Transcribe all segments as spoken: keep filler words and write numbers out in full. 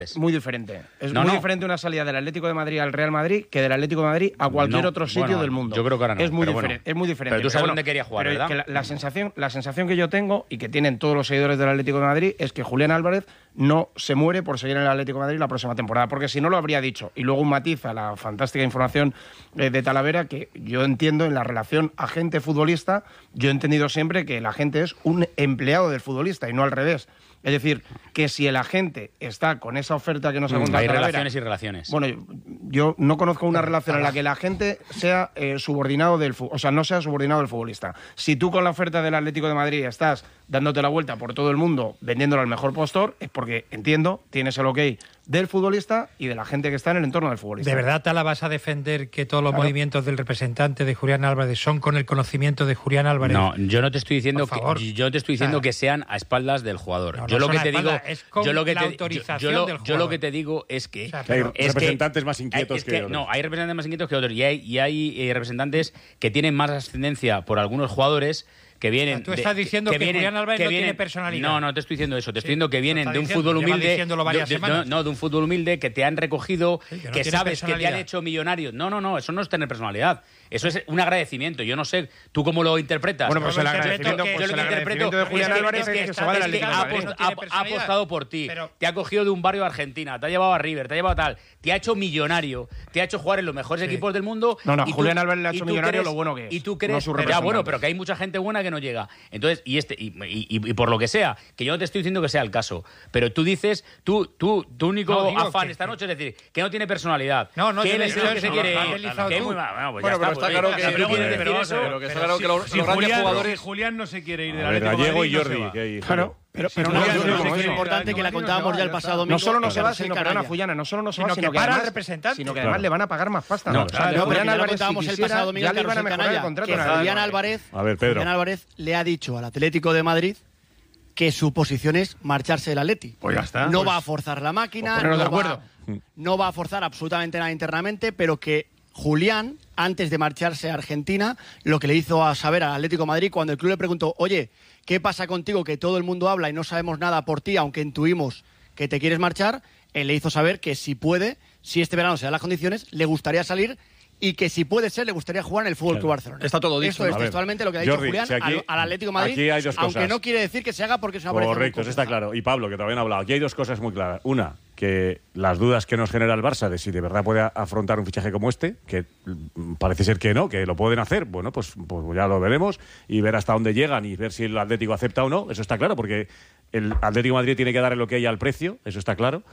Es muy diferente. Es no, muy no. diferente una salida del Atlético de Madrid al Real Madrid que del Atlético de Madrid a cualquier no, otro sitio bueno, del mundo. Yo creo que ahora no. Es muy pero diferente. Bueno. Es muy diferente. Pero tú sabes bueno, dónde quería jugar, pero ¿verdad? Que la, la sensación, la sensación que yo tengo y que tienen todos los seguidores del Atlético de Madrid es que Julián Álvarez no se muere por seguir en el Atlético de Madrid la próxima temporada, porque si no lo habría dicho. Y luego un matiz a la fantástica información eh, de Talavera, que yo entiendo en la relación agente-futbolista, yo he entendido siempre que el agente es un empleado del futbolista y no al revés. Es decir, que si el agente está con esa oferta que nos ha contado Hay Talavera, relaciones y relaciones. Bueno, yo, yo no conozco una relación en la que el agente sea eh, subordinado del fu- o sea, no sea subordinado del futbolista. Si tú con la oferta del Atlético de Madrid estás dándote la vuelta por todo el mundo vendiéndolo al mejor postor, es porque, entiendo, tienes el ok del futbolista y de la gente que está en el entorno del futbolista. ¿De verdad, Tala, vas a defender que todos los Claro. movimientos del representante de Julián Álvarez son con el conocimiento de Julián Álvarez? No, yo no te estoy diciendo Por favor. que yo no te estoy diciendo O sea, que sean a espaldas del jugador. No, no yo lo son que a te digo, espaldas, es con yo lo que la te, autorización yo, yo lo, del yo jugador. lo que te digo es que, O sea, Que hay pero- es representantes que- más inquietos es que, que otros. no, hay representantes más inquietos que otros y hay, y hay eh, representantes que tienen más ascendencia por algunos jugadores que vienen. O sea, tú estás de- diciendo que vienen- Julián Álvarez que no vienen- tiene personalidad. No, no te estoy diciendo eso. Te estoy Sí, diciendo que lo vienen está de un diciendo, fútbol lleva humilde. diciéndolo varias de- de- semanas. no, no, de un fútbol humilde que te han recogido, Sí, que no que tiene sabes que te han personalidad. hecho millonario. No, no, no, eso no es tener personalidad. Eso es un agradecimiento. Yo no sé tú cómo lo interpretas. Bueno, pues Yo el lo interpreto agradecimiento, que- pues yo lo el que interpreto agradecimiento de Julián es que- Álvarez es es que, que se va del es que Atlético de ha, Madrid. apost- No ha- tiene ha personalidad. apostado por ti, Pero- te ha cogido de un barrio de Argentina, te ha llevado a River, te ha llevado tal, te ha hecho millonario, te ha hecho jugar en los mejores Sí. equipos del mundo. No, no, y tú- Julián Álvarez le ha y hecho tú millonario crees- lo bueno que es, Y tú no crees, su pero, ya, bueno, representante. pero que hay mucha gente buena que no llega. Entonces, y este y, y- y- y por lo que sea, que yo no te estoy diciendo que sea el caso, pero tú dices, tú, tú, tu único No, digo afán que- esta noche es decir, que no tiene personalidad, No, no, que yo él no es digo el que eso, se lo quiere has ir, deslizado que es tú. muy mal. Bueno, pues Bueno, ya pero está, está pues, claro oye, que- si tú quieres pero decir vamos a eso, ver, pero que está pero claro si- que los, si los grandes Julián- jugadores... Si Julián no se quiere ir del A ver, Atlético de Gallego Madrid, y no se Jordi. va. que hay- Claro, pero, Si pero no, Julián yo no digo se como quiere eso. ir, importante que la Madrid no se contábamos va, ya el ya pasado está. domingo. No solo no en se va, Canalla. sino que perdona, Fullana, no sino no se va, Sino sino que que para además, el representante. sino que Claro. además le van a pagar más pasta. No, O sea, claro, No, pero Julián que ya lo Álvarez, si contábamos el quisiera, pasado domingo ya en le iban a Carrusel mejorar el Canalla, contrato. que en el Julián Atlético de Álvarez, A ver, Pedro. Julián Álvarez le ha dicho al Atlético de Madrid que su posición es marcharse del Atleti. Pues ya está. No Pues- va a forzar la máquina, pues ponernos no, de acuerdo. va, no va a forzar absolutamente nada internamente, pero que Julián, antes de marcharse a Argentina, lo que le hizo a saber al Atlético de Madrid cuando el club le preguntó, oye, ¿qué pasa contigo que todo el mundo habla y no sabemos nada por ti, aunque intuimos que te quieres marchar? Él le hizo saber que si puede, si este verano se dan las condiciones, le gustaría salir y que si puede ser, le gustaría jugar en el Fútbol Club Barcelona. Está todo dicho. Esto es A ver, textualmente lo que ha dicho Jordi, Julián si aquí- al, al Atlético de Madrid, aquí hay dos aunque cosas. no quiere decir que se haga porque se me parece Correcto, eso está claro. Y Pablo, que todavía no ha hablado. Aquí hay dos cosas muy claras. Una, que las dudas que nos genera el Barça de si de verdad puede afrontar un fichaje como este, que mm, parece ser que no, que lo pueden hacer, bueno, pues, pues ya lo veremos y ver hasta dónde llegan y ver si el Atlético acepta o no. Eso está claro, porque el Atlético de Madrid tiene que dar lo que hay al precio, eso está claro.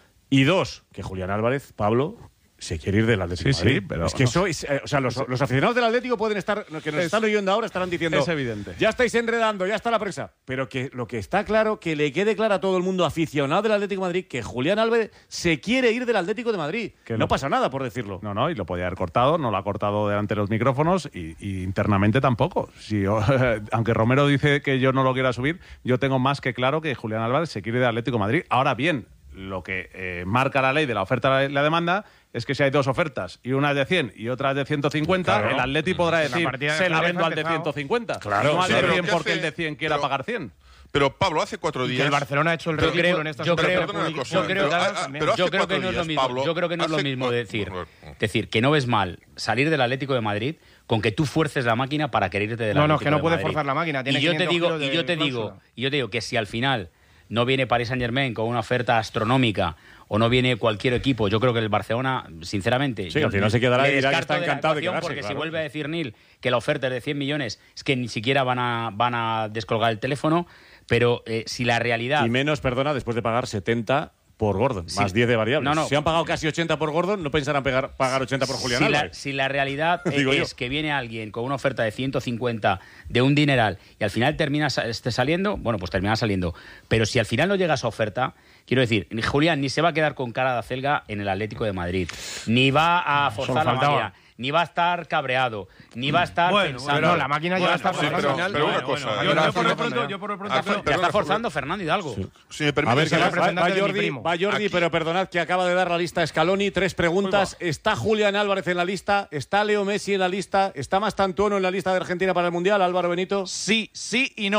Y dos, que Julián Álvarez, Pablo, se quiere ir del Atlético de Sí, Madrid. sí, pero es que no. eso es, eh, o sea, los, los aficionados del Atlético pueden estar, que nos Es- están oyendo ahora, estarán diciendo, es evidente. ya estáis enredando, ya está la prensa. Pero que lo que está claro, que le quede claro a todo el mundo aficionado del Atlético de Madrid, que Julián Álvarez se quiere ir del Atlético de Madrid. Que no no. pasa nada por decirlo. No, no, y lo podía haber cortado, no lo ha cortado delante de los micrófonos y, y internamente tampoco. Si yo- aunque Romero dice que yo no lo quiera subir, yo tengo más que claro que Julián Álvarez se quiere ir del Atlético de Madrid. Ahora bien, lo que eh, marca la ley de la oferta y la demanda es que si hay dos ofertas y una es de cien y otra es de ciento cincuenta, Claro. el Atleti podrá Es una decir, partida de se la ajedrez vendo al de empezado. ciento cincuenta. Claro, no al sí, de pero cien ¿qué porque hace? el de cien quiera Pero- pagar cien. Pero Pablo, hace cuatro Y días... que el Barcelona ha hecho el Yo ridículo creo- en estas yo cosas creo- Perdona una cosa, yo creo- pero, ah, ah, pero hace Yo creo que cuatro no es lo días, mismo. Pablo, yo creo que no es lo hace mismo cua- decir, decir que no ves mal salir del Atlético de Madrid con que tú fuerces la máquina para querer irte del No, no, Atlético que no de puede Madrid. forzar la máquina, tiene y yo te quinientos digo, kilos de y yo te digo, cláusula. y yo te digo que si al final no viene Paris Saint-Germain con una oferta astronómica o no viene cualquier equipo, yo creo que el Barcelona, sinceramente, Sí, yo al final se quedará le y dirá que descarto está de la encantado de ecuación, quedarse, porque claro. si vuelve a decir Neil que la oferta es de cien millones, es que ni siquiera van a van a descolgar el teléfono, pero eh, si la realidad Y menos, perdona, después de pagar setenta por Gordon, Sí. más diez de variables. No, no. Si han pagado casi ochenta por Gordon, no pensarán pegar, pagar ochenta por Julián si la, Álvarez. si la realidad Digo es yo. que viene alguien con una oferta de ciento cincuenta de un dineral y al final termina sa- este saliendo, bueno, pues termina saliendo. Pero si al final no llega esa oferta, quiero decir, ni Julián ni se va a quedar con cara de acelga en el Atlético de Madrid, ni va a forzar la faltaba. máquina, ni va a estar cabreado, ni va a estar Bueno, pensando... No, la máquina ya Bueno, está sí, forzando. pero- pero una Bueno, cosa, bueno, yo yo, la- yo por lo la- pronto, yo por lo pronto Ah, creo- Ya pero está una- forzando Fernando Hidalgo. Si me permite, A ver, que el va, señor- va- va representante de mi Jordi, primo. va Jordi, Aquí- pero perdonad que acaba de dar la lista a Scaloni. Tres preguntas. ¿Está Julián Álvarez en la lista? ¿Está Leo Messi en la lista? ¿Está Mastantuono en la lista de Argentina para el Mundial, Álvaro Benito? Sí, sí y no.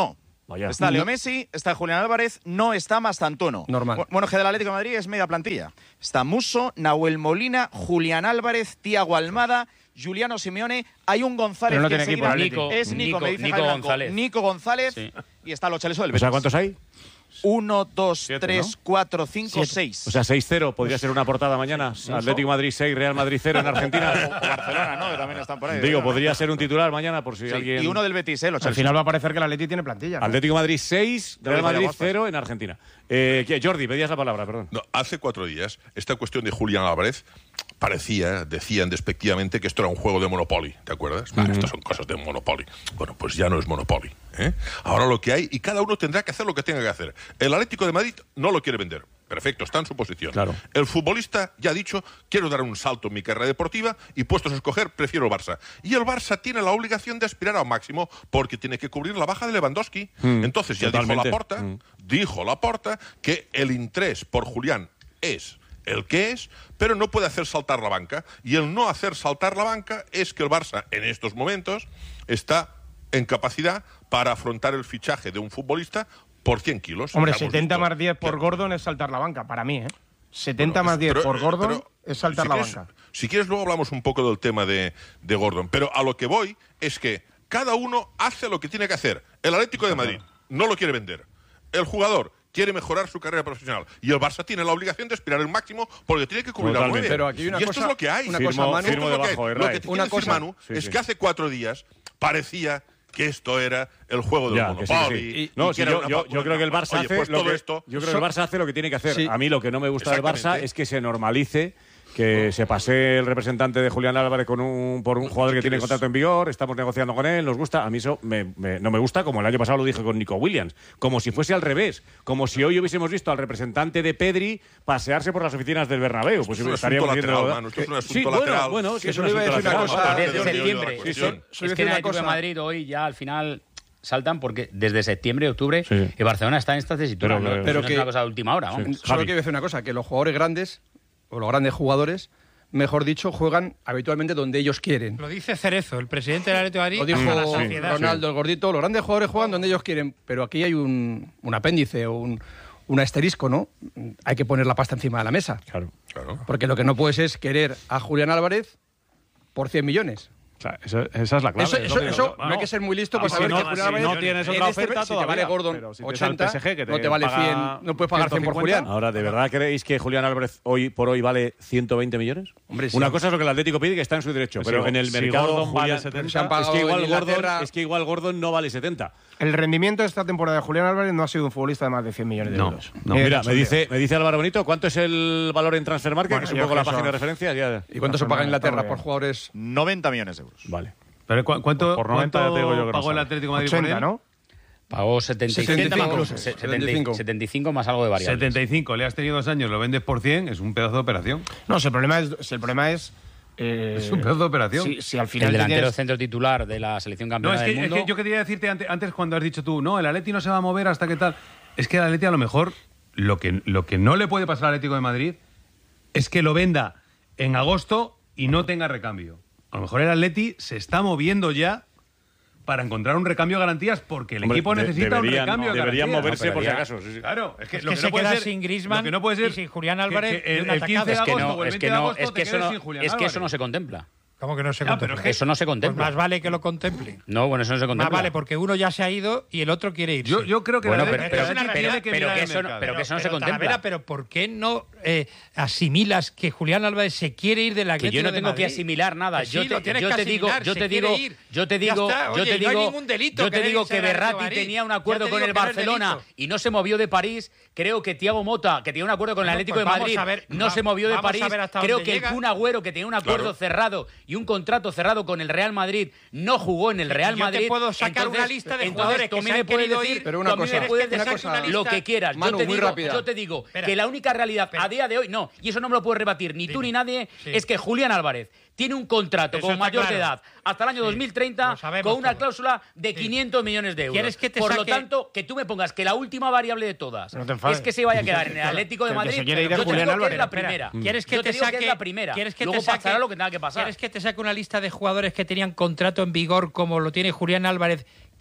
Vaya. Está Leo Messi, está Julián Álvarez, no está Mastantuono. Normal. Bu- Bueno, que del Atlético de Madrid es media plantilla. Está Musso, Nahuel Molina, Julián Álvarez, Thiago Almada, Juliano Simeone, hay un González Pero no que tiene equipo, enseguida- Nico, es Nico, Nico, me dice Nico Jaime Blanco. González. Nico González Sí. y está Lo Chaleso del O sea, Betis. ¿cuántos hay? Uno, dos, Siete, tres, cuatro, cinco, seis. O sea, seis cero podría ser una portada mañana. Atlético Madrid seis, Real Madrid cero en Argentina. O Barcelona, ¿no? Que también están por ahí. Digo, podría ser un titular mañana por si Sí, alguien... y uno del Betis, ¿eh? Lo Al Chaleso. final va a parecer que el Atleti tiene plantilla, ¿no? Atlético Madrid seis, Real David Madrid Llagostas. cero en Argentina. Eh, ¿qué? Jordi, pedías la palabra, perdón. No, hace cuatro días, esta cuestión de Julián Álvarez parecía, decían despectivamente que esto era un juego de Monopoly, ¿te acuerdas? Vale, estas son cosas de Monopoly. Bueno, pues ya no es Monopoly, ¿eh? Ahora lo que hay, y cada uno tendrá que hacer lo que tenga que hacer. El Atlético de Madrid no lo quiere vender. Perfecto, está en su posición. Claro. El futbolista ya ha dicho, quiero dar un salto en mi carrera deportiva y puestos a escoger, prefiero el Barça. Y el Barça tiene la obligación de aspirar al máximo porque tiene que cubrir la baja de Lewandowski. Mm, Entonces ya totalmente. dijo Laporta, Mm. dijo Laporta que el interés por Julián es el que es, pero no puede hacer saltar la banca. Y el no hacer saltar la banca es que el Barça, en estos momentos, está en capacidad para afrontar el fichaje de un futbolista por cien kilos. Hombre, Ya hemos setenta visto más diez por que- Gordon es saltar la banca, para mí, ¿eh? setenta Bueno, más diez pero- por Gordon pero, es saltar si la quieres- banca. Si quieres, luego hablamos un poco del tema de, de Gordon. Pero a lo que voy es que cada uno hace lo que tiene que hacer. El Atlético de Madrid no lo quiere vender. El jugador quiere mejorar su carrera profesional. Y el Barça tiene la obligación de aspirar al máximo porque tiene que cubrir al Totalmente. nueve. Pero aquí hay una y esto cosa- es lo que hay. una Firmo- cosa, Manu. firmo Esto es lo que hay. debajo, Lo Herrera. que te Una quiero decir, cosa- Manu, Sí, es sí. que hace cuatro días parecía que esto era el juego del Ya, que sí, Monopoly. que sí. y No, que sí, era yo, una- yo- yo creo que el Barça Oye, hace pues lo todo que, esto. yo creo que el Barça hace lo que tiene que hacer. Sí. A mí lo que no me gusta del Barça Exactamente. es que se normalice que se pase el representante de Julián Álvarez con un, por un jugador que tiene quieres? contrato en vigor, estamos negociando con él, nos gusta. A mí eso me- me- no me gusta, como el año pasado lo dije con Nico Williams, como si fuese al revés, como si hoy hubiésemos visto al representante de Pedri pasearse por las oficinas del Bernabéu. Pues Esto es un estaríamos asunto diciendo- lateral, Manu, esto es un Eh, asunto sí, bueno, lateral. bueno, sí, Que es un solo iba a asunto decir una lateral. cosa. Desde Aparte de septiembre. la Sí, sí. cuestión. Solo Es decir que en el una Atlético de cosa. Madrid hoy ya al final saltan porque desde septiembre, octubre, Sí, sí. el Barcelona está en esta tesitura. Pero- ¿no? pero- No pero es que- una cosa de última hora. vamos. Solo Javi. quiero decir una cosa, que los jugadores grandes, o los grandes jugadores, mejor dicho, juegan habitualmente donde ellos quieren. Lo dice Cerezo, el presidente del Atlético de Madrid. Lo dijo hasta la saciedad. Ronaldo, el gordito, los grandes jugadores juegan donde ellos quieren, pero aquí hay un, un apéndice o un, un asterisco, ¿no? Hay que poner la pasta encima de la mesa. Claro. Claro. Porque lo que no puedes es querer a Julián Álvarez por cien millones. O sea, eso- esa es la clave. Eso, es eso, lo que- eso no, no hay que ser muy listo Ah, para si saber no- que Julián si Álvarez no tienes en otra este- oferta si te todavía, vale Gordon pero si tienes al ochenta, P S G que te no te vale paga cien, no puedes pagar cien por ciento Julián. cincuenta. Ahora, ¿de verdad creéis que Julián Álvarez hoy por hoy vale ciento veinte millones? Hombre, sí. Una cosa es lo que el Atlético pide, que está en su derecho, Pues pero sí, en el si mercado Gordon vale Julián- setenta, se han es pagado que igual en Gordon, Inglaterra. es que igual Gordon no vale setenta. El rendimiento de esta temporada de Julián Álvarez no ha sido un futbolista de más de cien millones de No, euros. no. Eh, Mira, me son dice, me dice Álvaro Bonito, ¿cuánto es el valor en Transfermarkt? Bueno, que es un yo poco la creo que página de eso- referencia. Ya. ¿Y cuánto se paga en Inglaterra Está por bien. jugadores? noventa millones de euros. Vale. Pero ¿cu- ¿cuánto, Por noventa cuánto ya te digo yo que no pagó el sale. Atlético de Madrid por ochenta, él? ¿no? Pagó setenta y cinco, setenta y cinco, incluso. Se- setenta y cinco. setenta y cinco más algo de variables. setenta y cinco, le has tenido dos años, lo vendes por cien, es un pedazo de operación. No, si el problema es... Si el problema es eh, Es un pedazo de operación. Si, si al final El te delantero tienes- centro titular de la selección No, campeona es que, del es mundo. que yo quería decirte antes, antes cuando has dicho tú, no, el Atleti no se va a mover hasta que tal. Es que el Atleti a lo mejor lo que, lo que no le puede pasar al Atlético de Madrid es que lo venda en agosto y no tenga recambio. A lo mejor el Atleti se está moviendo ya para encontrar un recambio de garantías porque el Hombre, equipo de- necesita un deberían- recambio de deberían garantías. moverse No, pero por si ya- acaso. sí, sí. Claro, es que, Es lo que que se no puede queda ser, sin Griezmann lo que no puede ser y sin Julián que- Álvarez que de el, un el quince de atacazo. Es que agosto no, o el es veinte que de no, agosto es te que eso quedes no, sin Julián es que eso Álvarez. no se contempla. ¿Cómo que no se Ya, pero contempla? es que- Eso no se Pues contempla. más vale que lo contemple. No, bueno, eso no se Más contempla. vale, porque uno ya se ha ido y el otro quiere irse. Yo, yo creo que Bueno, el pero- Atleti- pero- el Atleti pero- tiene que pero mirar que el eso no- mercado. pero que eso no se Talavera, contempla. pero ¿por qué no eh, asimilas que Julián Álvarez se quiere ir de la Que yo no tengo que asimilar nada. Yo te, yo te digo, yo te digo, yo te digo, yo te digo, yo te digo que Berratti tenía un acuerdo con el Barcelona y no se movió de París. Creo que Thiago Mota, que tenía un acuerdo con el Bueno, Atlético pues de vamos Madrid, a ver, no va- se movió de vamos a París. ver hasta Creo dónde que el llega. Kun Agüero, que tenía un acuerdo Claro. cerrado y un contrato cerrado con el Real Madrid, no jugó en el Real Yo te Madrid. puedo sacar Entonces- una lista de entonces jugadores tú que a mí se me han puedes querido decir, ir, pero tú una a mí cosa, me puedes ¿quieres que te decir saque una lo lista? que quieras. Manu, yo te muy digo, rápida. yo te digo Espera. que la única realidad Espera. a día de hoy, no, y eso no me lo puede rebatir ni tú Dime. ni nadie, Sí. es que Julián Álvarez tiene un contrato Eso como está mayor claro. de edad hasta el año Sí, dos mil treinta lo sabemos con una todo. cláusula de Sí. quinientos millones de euros. ¿Quieres que te Por lo saque- tanto, que tú me pongas que la última variable de todas No te enfades. es que se vaya a quedar en el Atlético de Que el que Madrid. se quiere ir es yo te Julián digo que Álvarez. es la Espera, primera. ¿Quieres que Yo te te digo saque que es la primera. ¿Quieres que Luego te saque, pasará lo que tenga que pasar. ¿Quieres que te saque una lista de jugadores que tenían contrato en vigor como lo tiene Julián Álvarez,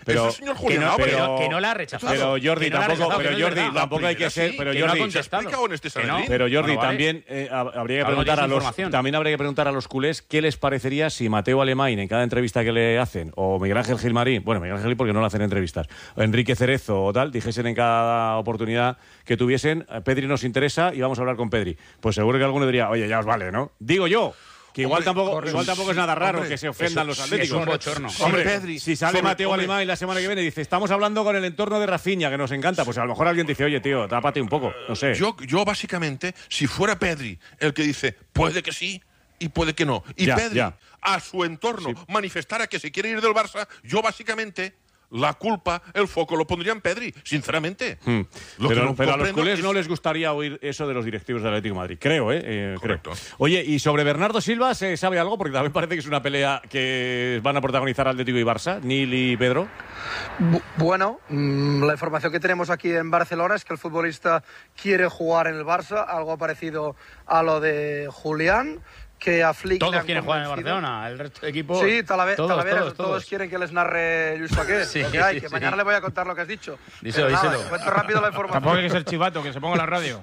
Pero- es el señor Que Julián no, Álvarez. pero, que no la ha rechazado. Pero Jordi, Que no la ha tampoco, rechazado, pero que no es Jordi, verdad. tampoco hay que ser, pero Que no ha Jordi, contestado. explicado en este Que no. Sanedrín. pero Jordi, Bueno, vale. también eh, hab- habría que Algo preguntar de a los, desinformación. también habría que preguntar a los culés qué les parecería si Mateo Alemán en cada entrevista que le hacen, o Miguel Ángel Gilmarín, bueno, Miguel Ángel Gil porque no le hacen entrevistas, o Enrique Cerezo o tal, dijesen en cada oportunidad que tuviesen, Pedri nos interesa y vamos a hablar con Pedri. Pues seguro que alguno diría, oye, ya os vale, ¿no? Digo yo. Que igual Hombre, tampoco, correcto. igual tampoco es nada raro Hombre, que se ofendan eso los sí, atléticos. es un bochorno. Hombre, Pedri, si sale sobre- Mateo hombre. Alemán la semana que viene y dice, estamos hablando con el entorno de Rafinha, que nos encanta, pues a lo mejor alguien dice, oye, tío, tápate un poco, no sé. Yo, yo básicamente, si fuera Pedri el que dice, puede que sí y puede que no, y Ya, Pedri ya. a su entorno manifestara que se quiere ir del Barça, yo básicamente la culpa, el foco lo pondría en Pedri, sinceramente. Hmm. Lo que Pero, no pero a los comprendo culés es- no les gustaría oír eso de los directivos del Atlético de Madrid, creo, ¿eh? Eh, creo. Correcto. Oye, y sobre Bernardo Silva, ¿se sabe algo? Porque también parece que es una pelea que van a protagonizar Atlético y Barça, Nil y Pedro. Bu- Bueno, mm, la información que tenemos aquí en Barcelona es que el futbolista quiere jugar en el Barça, algo parecido a lo de Julián, que a Flick le Todos han quieren jugar en el convencido. Barcelona, el resto de equipos. Sí, Talave- todos, Talavera, todos, todos, todos. quieren que les narre Luis Paqué. Sí, lo que hay, sí, que sí. mañana le voy a contar lo que has dicho. Díselo, Pero nada, díselo. cuento rápido la Tampoco hay información. que ser chivato, que se ponga en la radio.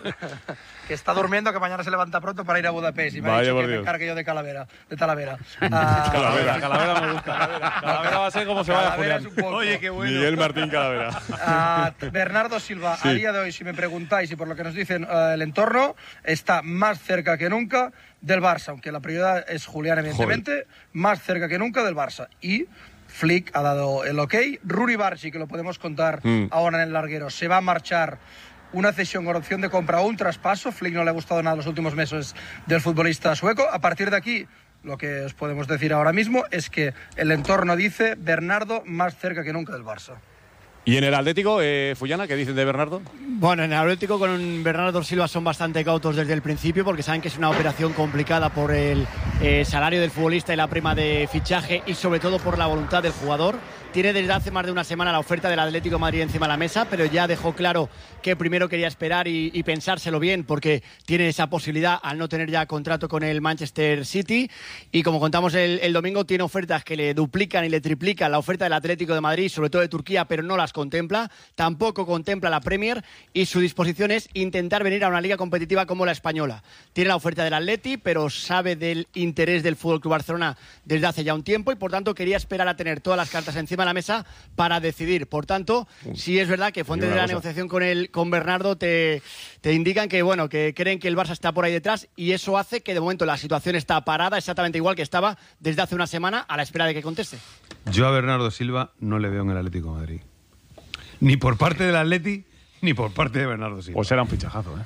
Que está durmiendo, que mañana se levanta pronto para ir a Budapest. Y me ha Vaya dicho por que me Dios. encargue yo de Calavera. De Talavera. Ah, Calavera, Calavera me gusta. Calavera, Calavera va a ser como se vaya Calavera Julián. es un poco. Oye, qué bueno. Miguel Martín Calavera. Ah, Bernardo Silva, Sí. a día de hoy, si me preguntáis y por lo que nos dicen eh, el entorno, está más cerca que nunca del Barça, aunque la prioridad es Julián, evidentemente, más cerca que nunca del Barça. Y Flick ha dado el ok. Ruri Barchi, que lo podemos contar Mm. ahora en el larguero, se va a marchar una cesión con opción de compra o un traspaso. Flick no le ha gustado nada los últimos meses del futbolista sueco. A partir de aquí, lo que os podemos decir ahora mismo es que el entorno dice Bernardo más cerca que nunca del Barça. ¿Y en el Atlético, eh, Fullana, qué dicen de Bernardo? Bueno, en el Atlético con Bernardo Silva son bastante cautos desde el principio porque saben que es una operación complicada por el eh, salario del futbolista y la prima de fichaje y sobre todo por la voluntad del jugador. Tiene desde hace más de una semana la oferta del Atlético de Madrid encima de la mesa, pero ya dejó claro que primero quería esperar y, y pensárselo bien porque tiene esa posibilidad al no tener ya contrato con el Manchester City. Y como contamos el, el domingo, tiene ofertas que le duplican y le triplican la oferta del Atlético de Madrid, sobre todo de Turquía, pero no las contempla. Tampoco contempla la Premier y su disposición es intentar venir a una liga competitiva como la española. Tiene la oferta del Atleti, pero sabe del interés del F C Barcelona desde hace ya un tiempo y por tanto quería esperar a tener todas las cartas encima de la mesa para decidir. Por tanto, sí es verdad que fuentes de la negociación con el con Bernardo te, te indican que bueno, que creen que el Barça está por ahí detrás y eso hace que de momento la situación está parada exactamente igual que estaba desde hace una semana a la espera de que conteste. Yo a Bernardo Silva no le veo en el Atlético de Madrid. Ni por parte del Atleti, ni por parte de Bernardo Silva. Pues era un fichajazo, ¿eh?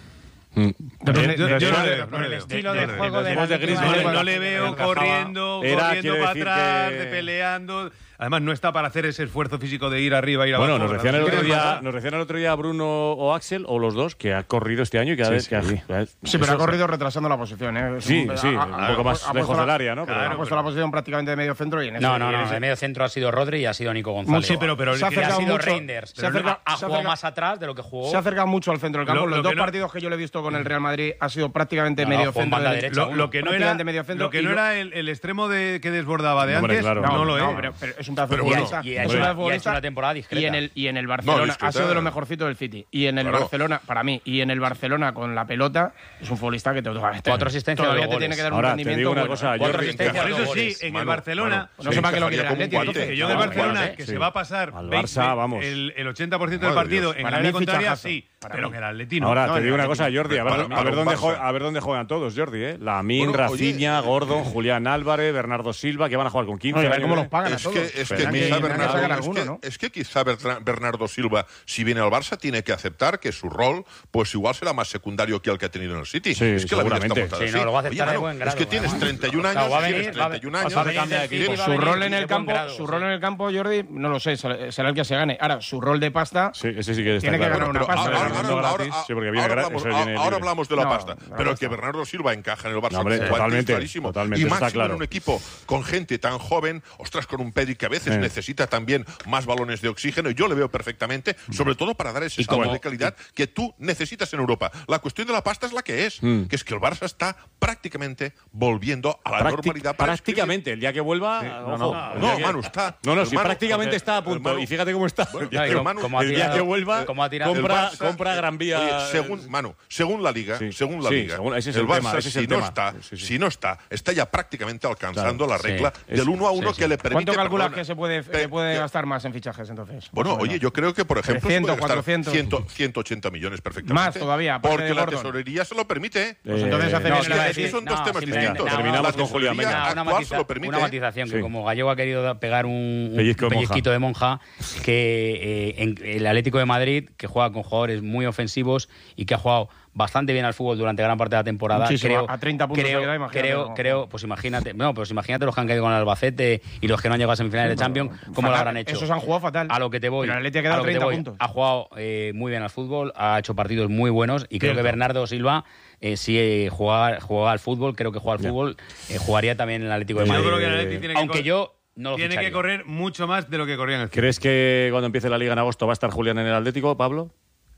Yo- yo Yo- no yo- le veo, no por le el veo. estilo No de le juego veo. del No le- Atlético no le- de no le Madrid. veo Encajaba. corriendo, Era, corriendo quiero para decir atrás, que- de peleando. Además, no está para hacer ese esfuerzo físico de ir arriba, ir Bueno, abajo. nos decían, el otro ¿Quieres día, matar? nos decían el otro día Bruno o Axel, o los dos, que ha corrido este año y cada Sí, vez que ha... sí. Sí, pero ha corrido retrasando la posición. ¿eh? Es Sí, un- sí, ha- un ha- poco ha- más ha lejos puesto la- del área, ¿no? Claro, Pero- ha puesto la posición prácticamente de medio centro y en ese. No, no, y en no. ese- De medio centro ha sido Rodri y ha sido Nico González. Sí, pero, pero Se ha que- Que ha acercado sido mucho- Reinders. se Pero acerca- no- ha se jugado acerca- más atrás de lo que jugó. Se ha acercado mucho al centro del campo. Lo- lo Los dos que no- partidos que yo le he visto con el Real Madrid ha sido prácticamente No, no, medio jugó en centro. banda del- derecha. Lo, lo que no era, prácticamente medio centro lo que y no lo- era el, el extremo de, que desbordaba de Hombre, antes, claro. no, lo es. No, pero, pero es un pedazo de Pero bueno, futbolista. y ha Es hecho un una- pedazo de y ha hecho futbolista. una temporada discreta. Y en el, y en el Barcelona discreta. ha sido de lo mejorcito del City. Y en el Claro. Barcelona, para mí, y en el Barcelona con la pelota, es un futbolista que te, Cuatro asistencias, todavía dos te tiene goles. que dar un Ahora, te rendimiento digo una bueno. cosa, Cuatro Jordi, asistencias, Por dos eso sí, goles. en el Mano, Barcelona, mano, No sé para qué lo quiere el encajaría como un Atleti, guante. entonces. que yo del No, Barcelona, bueno, que sí. se va a pasar Al veinte, Barça, vamos. el, el ochenta por ciento del Madre partido Dios. en Para la mí, línea contraria, fichajazo. sí, Para pero mí. en el Atleti no. Ahora, No, te en digo el una cosa, Atlético. Jordi, a ver, Para- a ver para un dónde Barça. juegan, a ver dónde juegan todos, Jordi, ¿eh? Lamine, Bueno, oye, Rafinha, Gordon, Julián Álvarez, Bernardo Silva, que van a jugar con quince Oye, a ver años, cómo ¿eh? los pagan a Es todos. que, es que Tendrán quizá que- tendrán que Bernardo, sacar es, alguno, que, ¿no? es que quizá Bertra- Bernardo Silva, si viene al Barça, tiene que aceptar que su rol, pues igual será más secundario que el que ha tenido en el City. Sí, es que la vida está seguramente. montada Sí, así. no, lo va a aceptar Oye, de mano, buen grado, es que tienes además. treinta y un Claro, años, va a tienes venir, va a- treinta y un va a años. venir tienes- del City, pues, va a Su venir rol en de el buen campo, grado, su sí. rol en el campo, Jordi, no lo sé, será el que se gane. Ahora, su rol de pasta, Sí, ese sí que está Tiene que claro. ganar una Pero pasta, ahora, ¿no? ahora- Ganando ahora- gratis, ahora- sí, porque viene ahora gra- hablamos, eso viene ahora libre. hablamos de la No, pasta, la pero pasta. que Bernardo Silva encaja en el Barça No, hombre, con guantes, totalmente, clarísimo. totalmente, Y eso está máximo claro. en un equipo con gente tan joven, ostras, con un Pedri que a veces Eh. necesita también más balones de oxígeno, y yo le veo perfectamente, sobre todo para dar ese Y salto como- de calidad que tú necesitas en Europa. La cuestión de la pasta es la que es, Mm. que es que el Barça está prácticamente volviendo a la Prácti- normalidad. para prácticamente, el día que vuelva. no, ojo, no. el día No, que- Manu, está. No, no, si Hermano, prácticamente porque- está a punto. hermano, y fíjate cómo está. Bueno, el día, no, y que, como- como ha el día tirado- que vuelva, como ha tirado- compra, el Barça- compra temporada Gran Vía. Oye, según, Manu, según la Liga, Sí, según la sí, Liga, según- ese es el el Barça, tema, ese es el si, no tema. está, Sí, sí. si no está, está ya prácticamente alcanzando Claro, la regla sí. del uno a uno sí, sí. que le permite. ¿Cuánto calculas perdona, que se puede, pe- que puede que- gastar más en fichajes entonces? Bueno, Más o oye, menos. yo creo que, por ejemplo, se trescientos, puede gastar cuatrocientos. cien, ciento ochenta millones perfectamente. Más todavía, aparte Porque de la Gordon. tesorería se lo permite. Pues entonces hace no, bien es el que Atleti. esos son dos No, temas simplemente, distintos. no, Terminamos la con Julián, tesorería venga. Una, actual matiza- se lo permite. una matización, que Sí. como Gallego ha querido pegar un, un Pellizco de monja. pellizquito de monja, que eh, en el Atlético de Madrid, que juega con jugadores muy ofensivos y que ha jugado bastante bien al fútbol durante gran parte de la temporada, Muchísimo, creo, a treinta puntos creo, se queda, imagínate, creo, ¿no? creo, pues imagínate, no, pues imagínate los que han caído con el Albacete y los que no han llegado a semifinales de Champions, cómo lo Fatal. habrán hecho. Esos han jugado fatal. A lo que te voy. Pero el Atleti ha a quedado lo que te treinta voy. puntos. Ha jugado eh, muy bien al fútbol, ha hecho partidos muy buenos y creo Cierto. que Bernardo Silva, eh, si eh, juega, juega al fútbol, creo que juega al fútbol, eh, jugaría también en el Atlético de Yo Madrid. creo que el Atleti tiene que Aunque cor- yo no lo Tiene ficharía. que correr mucho más de lo que corría en el City. ¿Crees que cuando empiece la Liga en agosto va a estar Julián en el Atlético, Pablo?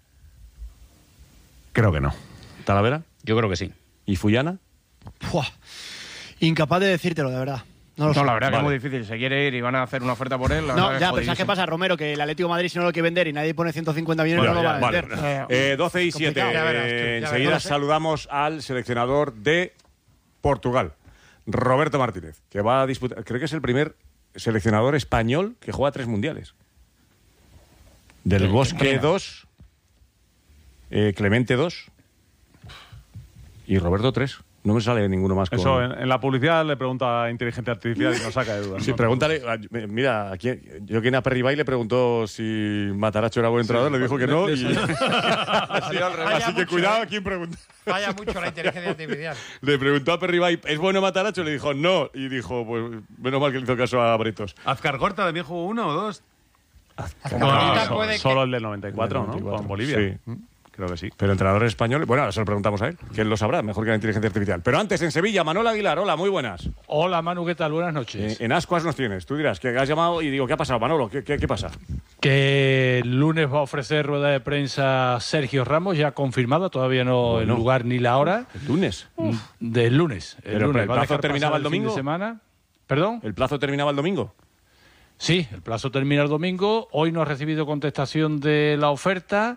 Creo que no. ¿Talavera? Yo creo que sí. ¿Y Fullana? Buah. Incapaz de decírtelo, de verdad. No, lo No, sé. la verdad que es Vale. muy difícil. Se quiere ir y van a hacer una oferta por él. la No, verdad ya, es pero ¿sabes qué jodidísimo. pasa, Romero? Que el Atlético de Madrid, si no lo quiere vender y nadie pone ciento cincuenta millones, Bueno, no lo ya, van a vale. vender. Eh, doce y siete. Complicado. Ya verás tú, Eh, ya verás. enseguida No lo sé. saludamos al seleccionador de Portugal, Roberto Martínez, que va a disputar. Creo que es el primer seleccionador español que juega tres mundiales. Del Bosque dos, eh, Clemente dos y Roberto tres. No me sale ninguno más. Con... Eso en, en la publicidad le pregunta a inteligencia artificial y nos saca de dudas. Sí, ¿no? pregúntale. a- Mira, a quién- yo que a Perribay le preguntó si Mataracho era buen entrenador, le dijo que no. Y... así al revés. Así que cuidado a quién pregunta. Falla mucho la inteligencia artificial. Le preguntó a Perribay, ¿es bueno Mataracho? Le dijo no. Y dijo, pues menos mal que le hizo caso a Bretos. Azcar Gorta también jugó uno o dos. Ahorita so- puede que- Solo el del noventa y cuatro, Del noventa y ¿no? cuatro. Con Bolivia. Sí. Mm, Creo que sí. Pero entrenadores españoles, bueno, ahora se lo preguntamos a él, que él lo sabrá, mejor que la inteligencia artificial. Pero antes, en Sevilla, Manuel Aguilar, hola, muy buenas. Hola Manu, ¿qué tal? Buenas noches. Eh, en Ascuas nos tienes, tú dirás, que has llamado y digo, ¿qué ha pasado, Manolo? ¿Qué, qué, qué pasa? Que el lunes va a ofrecer rueda de prensa Sergio Ramos, ya confirmada, todavía no Bueno. el lugar ni la hora. ¿El lunes? Del lunes. El Pero lunes. el Va a plazo dejar terminaba pasar el fin domingo. de semana. ¿Perdón? ¿El plazo terminaba el domingo? Sí, el plazo termina el domingo. Hoy no ha recibido contestación de la oferta.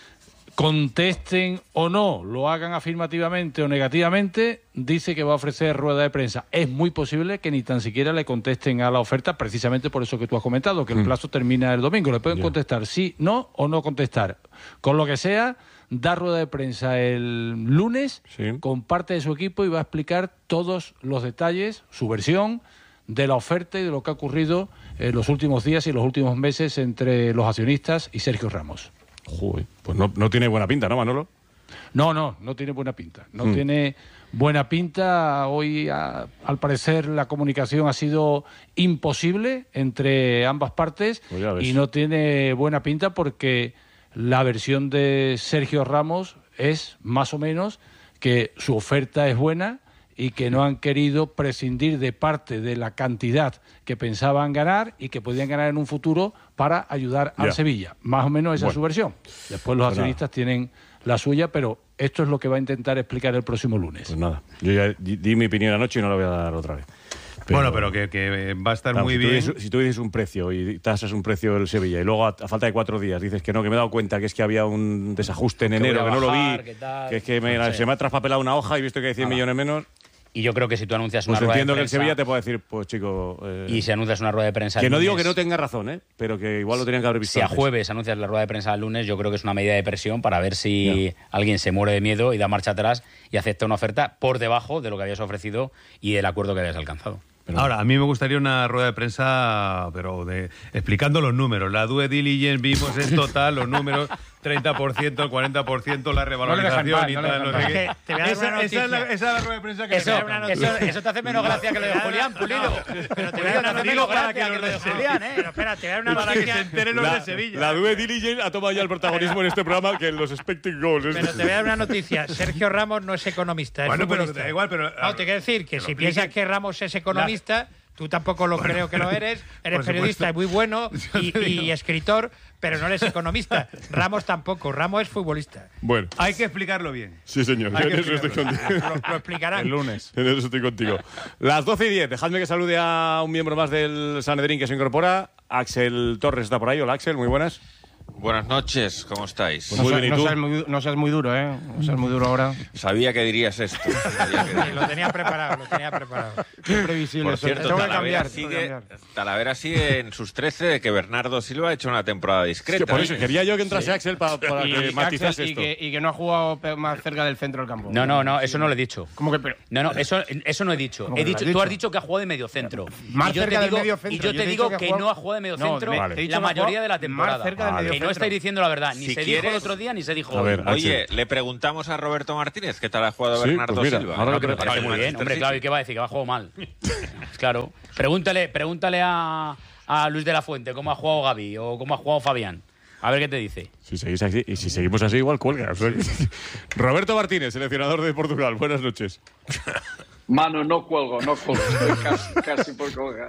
Contesten o no, lo hagan afirmativamente o negativamente, dice que va a ofrecer rueda de prensa. Es muy posible que ni tan siquiera le contesten a la oferta, precisamente por eso que tú has comentado, que el plazo termina el domingo. Le pueden Ya. contestar sí, no o no contestar. Con lo que sea, da rueda de prensa el lunes Sí. con parte de su equipo y va a explicar todos los detalles, su versión de la oferta y de lo que ha ocurrido en los últimos días y los últimos meses entre los accionistas y Sergio Ramos. Joder, pues no, no tiene buena pinta, ¿no, Manolo? No, no, no tiene buena pinta. No Mm. tiene buena pinta. Hoy, a- al parecer, la comunicación ha sido imposible entre ambas partes Pues ya ves. y no tiene buena pinta porque la versión de Sergio Ramos es más o menos que su oferta es buena y que no han querido prescindir de parte de la cantidad que pensaban ganar y que podían ganar en un futuro para ayudar al Ya. Sevilla. Más o menos esa Bueno. es su versión. Después los Pues nada. accionistas tienen la suya, pero esto es lo que va a intentar explicar el próximo lunes. Pues nada, yo ya di, di mi opinión anoche y no la voy a dar otra vez. Bueno, pero que, que va a estar Claro, muy si tú bien. dices- si tú dices un precio y tasas un precio del Sevilla y luego a, a falta de cuatro días dices que no, que me he dado cuenta que es que había un desajuste en Que enero, voy que a no lo bajar, vi, que tal, que es que me- no sé. se me ha traspapelado una hoja y he visto que hay cien Nada. millones menos, Y yo creo que si tú anuncias pues una rueda de entiendo que el prensa Sevilla te puede decir, pues chico... eh, y si anuncias una rueda de prensa que el no digo lunes, que no tenga razón, ¿eh? Pero que igual lo tenían que haber visto si a antes. jueves anuncias la rueda de prensa el lunes, yo creo que es una medida de presión para ver si alguien se muere de miedo y da marcha atrás y acepta una oferta por debajo de lo que habías ofrecido y del acuerdo que habías alcanzado. Ahora, a mí me gustaría una rueda de prensa, pero de explicando los números. La due diligence vimos en total, los números, treinta por ciento, cuarenta por ciento, la revalorización No le dejan y en paz, tal. no No le sé dejan qué. Te voy a dar Esa, una esa es la, noticia. esa es la rueda de prensa que Eso, necesitamos. eso, eso te hace menos gracia que lo de Julián, Pulido. Pero te voy a Pulido dar te una hace noticia menos para que gracia que los lo de de Julián, ¿eh? Pero espera, te voy a dar una Para que se noticia. enteren los La, de Sevilla. la due diligence ha tomado ya el protagonismo en este programa que en los expected goals. Pero te voy a dar una noticia. Sergio Ramos no es economista, es Bueno, pero futbolista. da igual, pero- No, te quiero decir que que lo si explique. piensas que Ramos es economista, tú tampoco lo creo que lo eres. Eres por periodista y supuesto. muy bueno Yo y, te y digo. escritor, pero no eres economista. Ramos tampoco. Ramos es futbolista. Bueno, Hay que explicarlo bien. sí señor, Hay yo que en eso estoy explicarlo. contigo. Lo, lo explicarán. El lunes. En eso estoy contigo. Las doce y diez, dejadme que salude a un miembro más del Sanedrín que se incorpora. Axel Torres está por ahí. Hola Axel, muy buenas. Buenas noches, ¿cómo estáis? No, seas, no, seas muy, no seas muy duro, ¿eh? No seas muy duro ahora. Sabía que dirías esto. Sabía que... Sí, lo tenía preparado, lo tenía preparado. Qué previsible. Por cierto, tengo que Talavera, cambiar, sigue, tengo que cambiar. Talavera sigue en sus trece de que Bernardo Silva ha hecho una temporada discreta. Es que por eso, quería yo que entrase sí. Axel pa, para y, que y matizase Axel, esto. Y que, y que no ha jugado más cerca del centro del campo. No, no, no, eso no lo he dicho. ¿Cómo que pero? No, no, eso, eso no he dicho. He dicho, dicho? Tú has dicho que ha jugado de mediocentro. Más y yo cerca te digo, del medio centro. Y yo te yo digo que, que jugado... no ha jugado de mediocentro no, vale. la mayoría de la temporada. Más cerca del vale. Que no estáis diciendo la verdad. Ni si se quieres... dijo el otro día ni se dijo a ver, hoy. Oye, le preguntamos a Roberto Martínez qué tal ha jugado sí, Bernardo pues mira, Silva. ahora No, lo que me creo. parece Muy muy bien, hombre, claro, ¿y qué va a decir? Que va a jugar mal. Claro. Pregúntale, pregúntale a, a Luis de la Fuente cómo ha jugado Gavi o cómo ha jugado Fabián. A ver qué te dice. Si seguís así, y si seguimos así, igual cuelga. Roberto Martínez, seleccionador de Portugal. Buenas noches. Mano, no cuelgo, no cuelgo. Estoy casi, casi por colgar.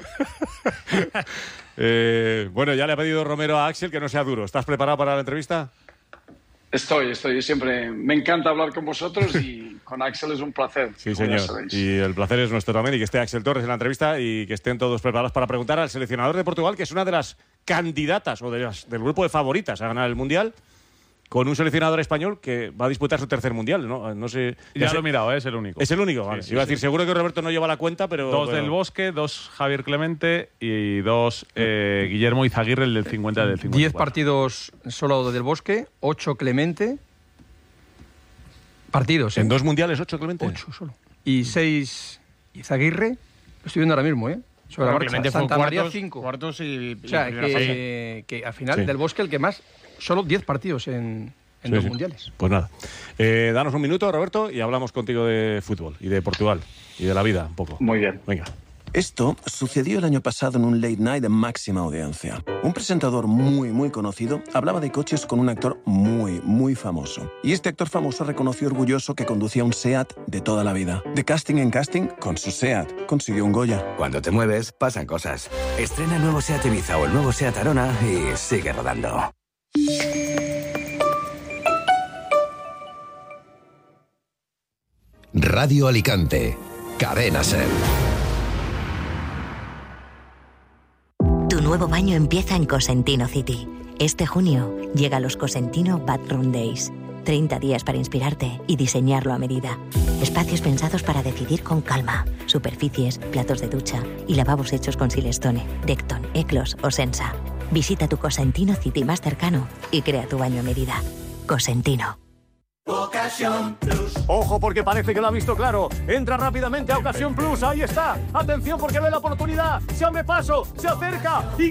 Eh, bueno, ya le ha pedido Romero a Axel que no sea duro. ¿Estás preparado para la entrevista? Estoy, estoy. Siempre me encanta hablar con vosotros y con Axel es un placer. Sí, señor. Y el placer es nuestro también. Y que esté Axel Torres en la entrevista y que estén todos preparados para preguntar al seleccionador de Portugal, que es una de las candidatas o de las, del grupo de favoritas a ganar el Mundial, con un seleccionador español que va a disputar su tercer Mundial. No, no sé. Ya sé, lo he mirado, es el único. Es el único, vale. Sí, sí, Iba a sí. decir, seguro que Roberto no lleva la cuenta, pero... Dos bueno. del Bosque, dos Javier Clemente y dos eh, Guillermo Izaguirre, el del cincuenta del cincuenta. Diez partidos solo del Bosque, ocho Clemente. Partidos. ¿eh? ¿En dos mundiales ocho, Clemente? Ocho solo. Y seis Izaguirre. Lo estoy viendo ahora mismo, ¿eh? Sobre Bueno, la Clemente marcha. fue Santa María, cuartos, cinco. cuartos y, y O sea, primera que, fase. eh, que al final Sí. del Bosque el que más, solo diez partidos en, en Sí, dos sí. mundiales. Pues nada. Eh, danos un minuto, Roberto, y hablamos contigo de fútbol y de Portugal y de la vida un poco. Muy bien. Venga. Esto sucedió el año pasado en un late night de máxima audiencia. Un presentador muy, muy conocido hablaba de coches con un actor muy, muy famoso. Y este actor famoso reconoció orgulloso que conducía un SEAT de toda la vida. De casting en casting, con su SEAT, consiguió un Goya. Cuando te mueves, pasan cosas. Estrena el nuevo SEAT Ibiza o el nuevo SEAT Arona y sigue rodando. Radio Alicante. Cadena Ser. Tu nuevo baño empieza en Cosentino City. Este junio llega los Cosentino Bathroom Days. treinta días para inspirarte y diseñarlo a medida. Espacios pensados para decidir con calma. Superficies, platos de ducha y lavabos hechos con Silestone, Decton, Eclos o Sensa. Visita tu Cosentino City más cercano y crea tu baño a medida. Cosentino. Ocasión Plus. Ojo porque parece que lo ha visto claro. Entra rápidamente a Ocasión Plus. Ahí está. Atención porque ve la oportunidad. Se abre paso, se acerca y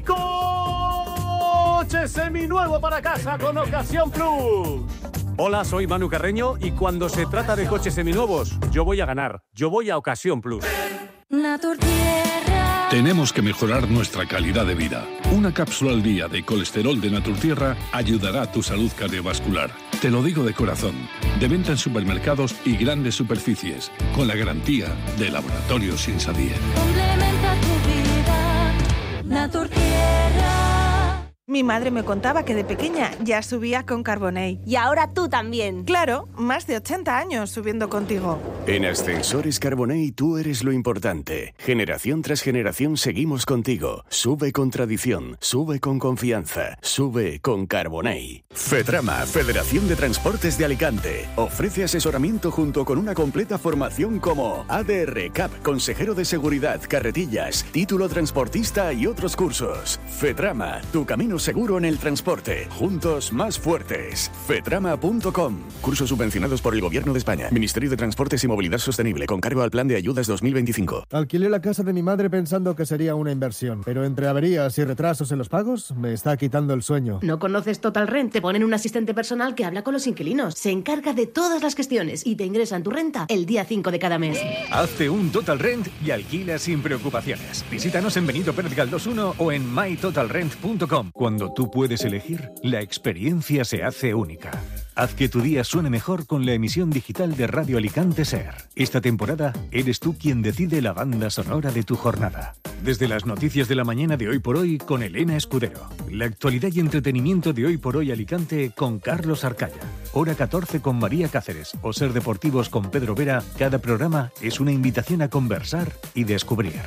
coche seminuevo para casa con Ocasión Plus. Hola, soy Manu Carreño y cuando se trata de coches seminuevos, yo voy a ganar. Yo voy a Ocasión Plus. Naturtierra. Tenemos que mejorar nuestra calidad de vida. Una cápsula al día de colesterol de Naturtierra ayudará a tu salud cardiovascular. Te lo digo de corazón. De venta en supermercados y grandes superficies, con la garantía de Laboratorios Insabier. Complementa tu vida. Naturtierra. Mi madre me contaba que de pequeña ya subía con Carbonell. Y ahora tú también. Claro, más de ochenta años subiendo contigo. En Ascensores Carbonell tú eres lo importante. Generación tras generación seguimos contigo. Sube con tradición, sube con confianza, sube con Carbonell. FETRAMA, Federación de Transportes de Alicante, ofrece asesoramiento junto con una completa formación como A D R, C A P, Consejero de Seguridad, Carretillas, Título Transportista y otros cursos. FETRAMA, tu camino seguro en el transporte. Juntos más fuertes. fetrama punto com. Cursos subvencionados por el Gobierno de España. Ministerio de Transportes y Movilidad Sostenible, con cargo al Plan de Ayudas dos mil veinticinco. Alquilé la casa de mi madre pensando que sería una inversión, pero entre averías y retrasos en los pagos me está quitando el sueño. ¿No conoces Total Rent? Te ponen un asistente personal que habla con los inquilinos, se encarga de todas las gestiones y te ingresan tu renta el día cinco de cada mes. Hazte un Total Rent y alquila sin preocupaciones. Visítanos en Benito Pérez Galdós uno o en my total rent punto com. Cuando tú puedes elegir, la experiencia se hace única. Haz que tu día suene mejor con la emisión digital de Radio Alicante Ser. Esta temporada eres tú quien decide la banda sonora de tu jornada. Desde las noticias de la mañana de Hoy por Hoy con Elena Escudero. La actualidad y entretenimiento de Hoy por Hoy Alicante con Carlos Arcaya. Hora catorce con María Cáceres o Ser Deportivos con Pedro Vera. Cada programa es una invitación a conversar y descubrir.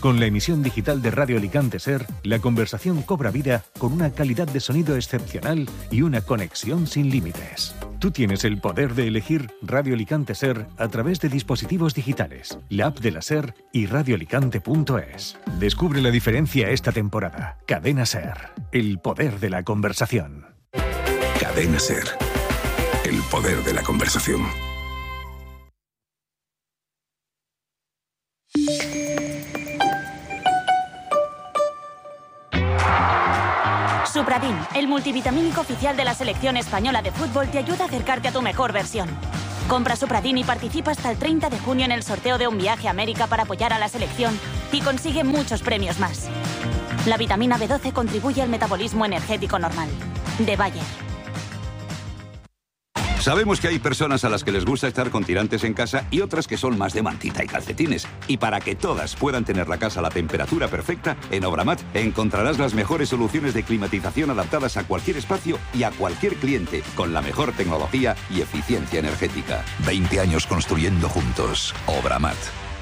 Con la emisión digital de Radio Alicante Ser, la conversación cobra vida con una calidad de sonido excepcional y una conexión sin límites. Tú tienes el poder de elegir Radio Alicante Ser a través de dispositivos digitales, la app de la Ser y radio alicante punto es. Descubre la diferencia esta temporada. Cadena Ser, el poder de la conversación. Cadena Ser, el poder de la conversación. Supradin, el multivitamínico oficial de la selección española de fútbol, te ayuda a acercarte a tu mejor versión. Compra Supradin y participa hasta el treinta de junio en el sorteo de un viaje a América para apoyar a la selección y consigue muchos premios más. La vitamina B doce contribuye al metabolismo energético normal. De Bayer. Sabemos que hay personas a las que les gusta estar con tirantes en casa y otras que son más de mantita y calcetines. Y para que todas puedan tener la casa a la temperatura perfecta, en Obramat encontrarás las mejores soluciones de climatización adaptadas a cualquier espacio y a cualquier cliente, con la mejor tecnología y eficiencia energética. veinte años construyendo juntos. Obramat.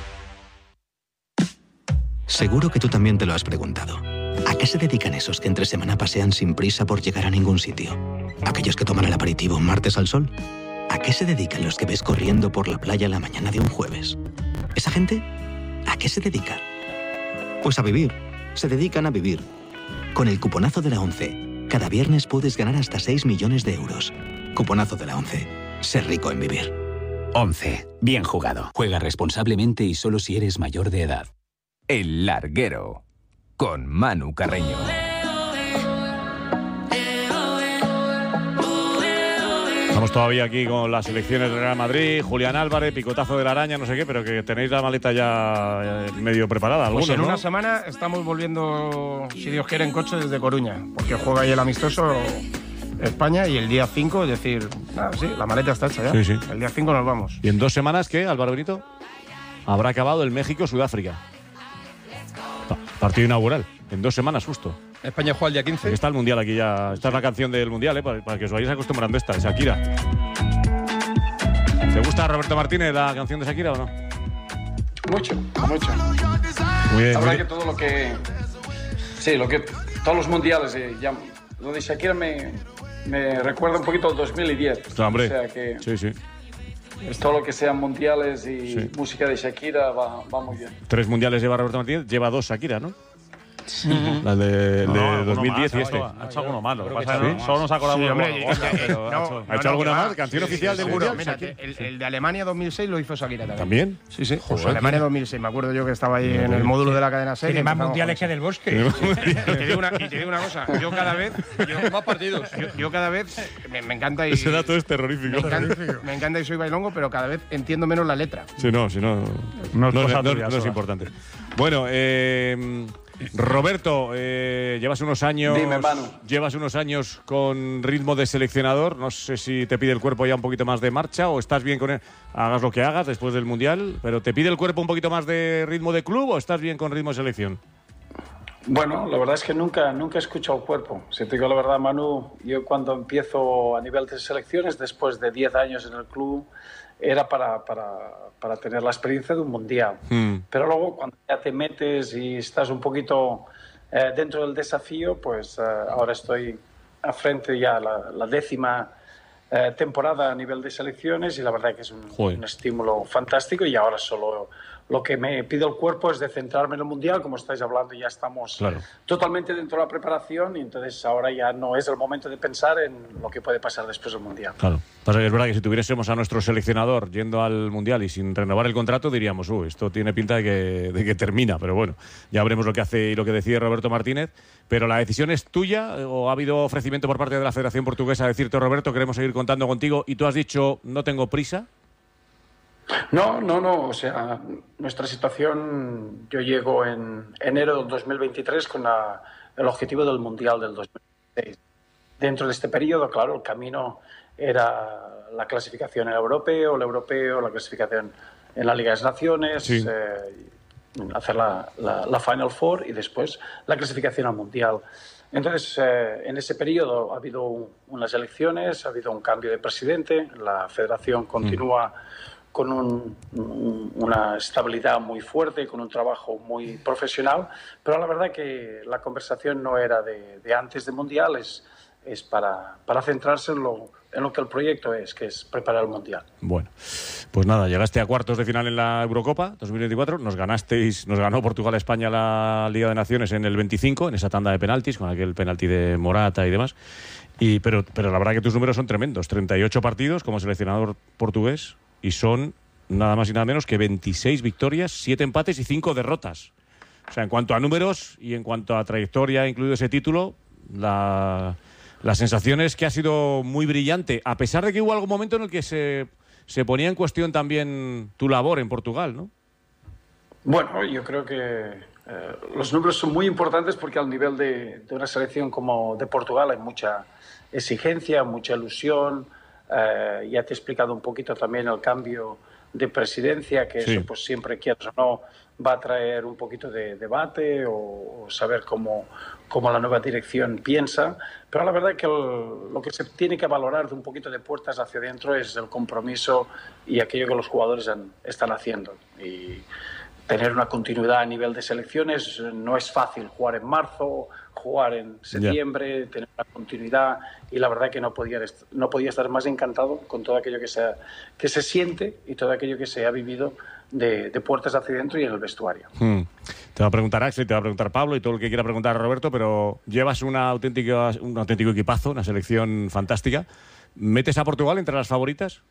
Seguro que tú también te lo has preguntado. ¿A qué se dedican esos que entre semana pasean sin prisa por llegar a ningún sitio? ¿Aquellos que toman el aperitivo martes al sol? ¿A qué se dedican los que ves corriendo por la playa la mañana de un jueves? ¿Esa gente? ¿A qué se dedica? Pues a vivir. Se dedican a vivir. Con el cuponazo de la ONCE, cada viernes puedes ganar hasta seis millones de euros. Cuponazo de la ONCE. Ser rico en vivir. ONCE. Bien jugado. Juega responsablemente y solo si eres mayor de edad. El Larguero. Con Manu Carreño. Estamos todavía aquí con las selecciones del Real Madrid, Julián Álvarez, picotazo de la araña, no sé qué, pero que tenéis la maleta ya medio preparada. Pues algunos, en ¿no? una semana estamos volviendo, si Dios quiere, en coche desde Coruña, porque juega ahí el amistoso España y el día cinco, es decir, nada, sí, la maleta está hecha ya. Sí, sí. El día cinco nos vamos. ¿Y en dos semanas qué, Álvaro Benito? Habrá acabado el México-Sudáfrica. Partido inaugural, en dos semanas justo. España juega el día quince. Aquí está el Mundial, aquí ya. Esta es la canción del Mundial, ¿eh? para, para que os vayáis acostumbrando a esta, de Shakira. ¿Te gusta, Roberto Martínez, la canción de Shakira o no? Mucho, mucho. Muy bien. La Muy verdad bien. que todo lo que... Sí, lo que... Todos los mundiales, eh, ya, lo de Shakira me, me recuerda un poquito al dos mil diez. Claro, hombre. O sea que... Sí, sí. Todo lo que sean mundiales y Sí. música de Shakira va, va muy bien. Tres mundiales lleva Roberto Martínez, lleva dos Shakira, ¿no? Sí. La de, No, de alguno dos mil diez más, y este. Ha hecho alguno más. Lo que Creo que pasa es que sí. solo nos acordamos Sí, de hombre, alguna cosa, eh, eh, pero no, ha hecho- ¿Ha hecho no, alguna que va. más? ¿Canción Sí, oficial sí, del seguro. Mundial? Mira, el, el de Alemania dos mil seis lo hizo Shakira también. ¿También? Sí, sí. Pues Joder. Alemania dos mil seis, me acuerdo yo que estaba ahí Joder. en el módulo de la cadena seis. Tiene más empezamos mundiales con que del bosque. Y te digo una, y te digo una cosa, yo cada vez... Yo, más partidos. Yo, yo cada vez... Me, me encanta y... Ese dato es terrorífico. Me encanta, me encanta y soy bailongo, pero cada vez entiendo menos la letra. Sí, no, si no... No es no, cosa no- tuya, no es sola. importante. Bueno, eh, Roberto, eh, llevas unos años... Dime, Manu. Llevas unos años con ritmo de seleccionador. No sé si te pide el cuerpo ya un poquito más de marcha o estás bien con él. Hagas lo que hagas después del Mundial, pero ¿te pide el cuerpo un poquito más de ritmo de club o estás bien con ritmo de selección? Bueno, la verdad es que nunca, nunca he escuchado el cuerpo. Si te digo la verdad, Manu, yo cuando empiezo a nivel de selecciones, después de diez años en el club, era para, para, para tener la experiencia de un mundial. Mm. Pero luego, cuando ya te metes y estás un poquito eh, dentro del desafío, pues eh, ahora estoy a frente ya la, la décima eh, temporada a nivel de selecciones y la verdad que es un, Joder. un estímulo fantástico y ahora solo lo que me pide el cuerpo es de centrarme en el mundial, como estáis hablando, ya estamos Claro. totalmente dentro de la preparación y entonces ahora ya no es el momento de pensar en lo que puede pasar después del mundial. Claro. Pasa que es verdad que si tuviésemos a nuestro seleccionador yendo al Mundial y sin renovar el contrato, diríamos, uh, esto tiene pinta de que, de que termina. Pero bueno, ya veremos lo que hace y lo que decide Roberto Martínez. Pero la decisión es tuya o ha habido ofrecimiento por parte de la Federación Portuguesa a decirte, Roberto, queremos seguir contando contigo y tú has dicho, no tengo prisa. No, no, no. O sea, nuestra situación, yo llego en enero del dos mil veintitrés con la- el objetivo del Mundial del dos mil veintiséis. Dentro de este periodo, claro, el camino era la clasificación en el europeo, el europeo, la clasificación en la Liga de las Naciones, Sí. eh, hacer la, la- la Final Four y después la clasificación al Mundial. Entonces, eh, en ese periodo ha habido un- unas elecciones, ha habido un cambio de presidente, la federación continúa con un, un, una estabilidad muy fuerte, con un trabajo muy profesional, pero la verdad que la conversación no era de, de antes de Mundial, es, es para, para centrarse en lo, en lo que el proyecto es, que es preparar el Mundial. Bueno, pues nada, llegaste a cuartos de final en la Eurocopa dos mil veinticuatro, nos ganasteis, nos ganó Portugal a España la Liga de Naciones en el veinticinco, en esa tanda de penaltis, con aquel penalti de Morata y demás, y, pero, pero la verdad que tus números son tremendos, treinta y ocho partidos como seleccionador portugués, y son nada más y nada menos que veintiséis victorias, siete empates y cinco derrotas. O sea, en cuanto a números y en cuanto a trayectoria, incluido ese título, la, la sensación es que ha sido muy brillante, a pesar de que hubo algún momento en el que se, se ponía en cuestión también tu labor en Portugal, ¿no? Bueno, yo creo que eh, los números son muy importantes porque al nivel de, de una selección como de Portugal hay mucha exigencia, mucha ilusión. Eh, ya te he explicado un poquito también el cambio de presidencia, que sí. Eso pues siempre, quieras o no, va a traer un poquito de debate o, o saber cómo, cómo la nueva dirección piensa. Pero la verdad es que el, lo que se tiene que valorar de un poquito de puertas hacia adentro es el compromiso y aquello que los jugadores han, están haciendo. Y tener una continuidad a nivel de selecciones no es fácil. Jugar en marzo, jugar en septiembre, yeah. tener una continuidad, y la verdad que no podía, no podía estar más encantado con todo aquello que se, que se siente y todo aquello que se ha vivido de, de puertas hacia adentro y en el vestuario. Hmm. Te va a preguntar Axel, te va a preguntar Pablo y todo el que quiera preguntar a Roberto, pero llevas una auténtica, un auténtico equipazo, una selección fantástica. ¿Metes a Portugal entre las favoritas?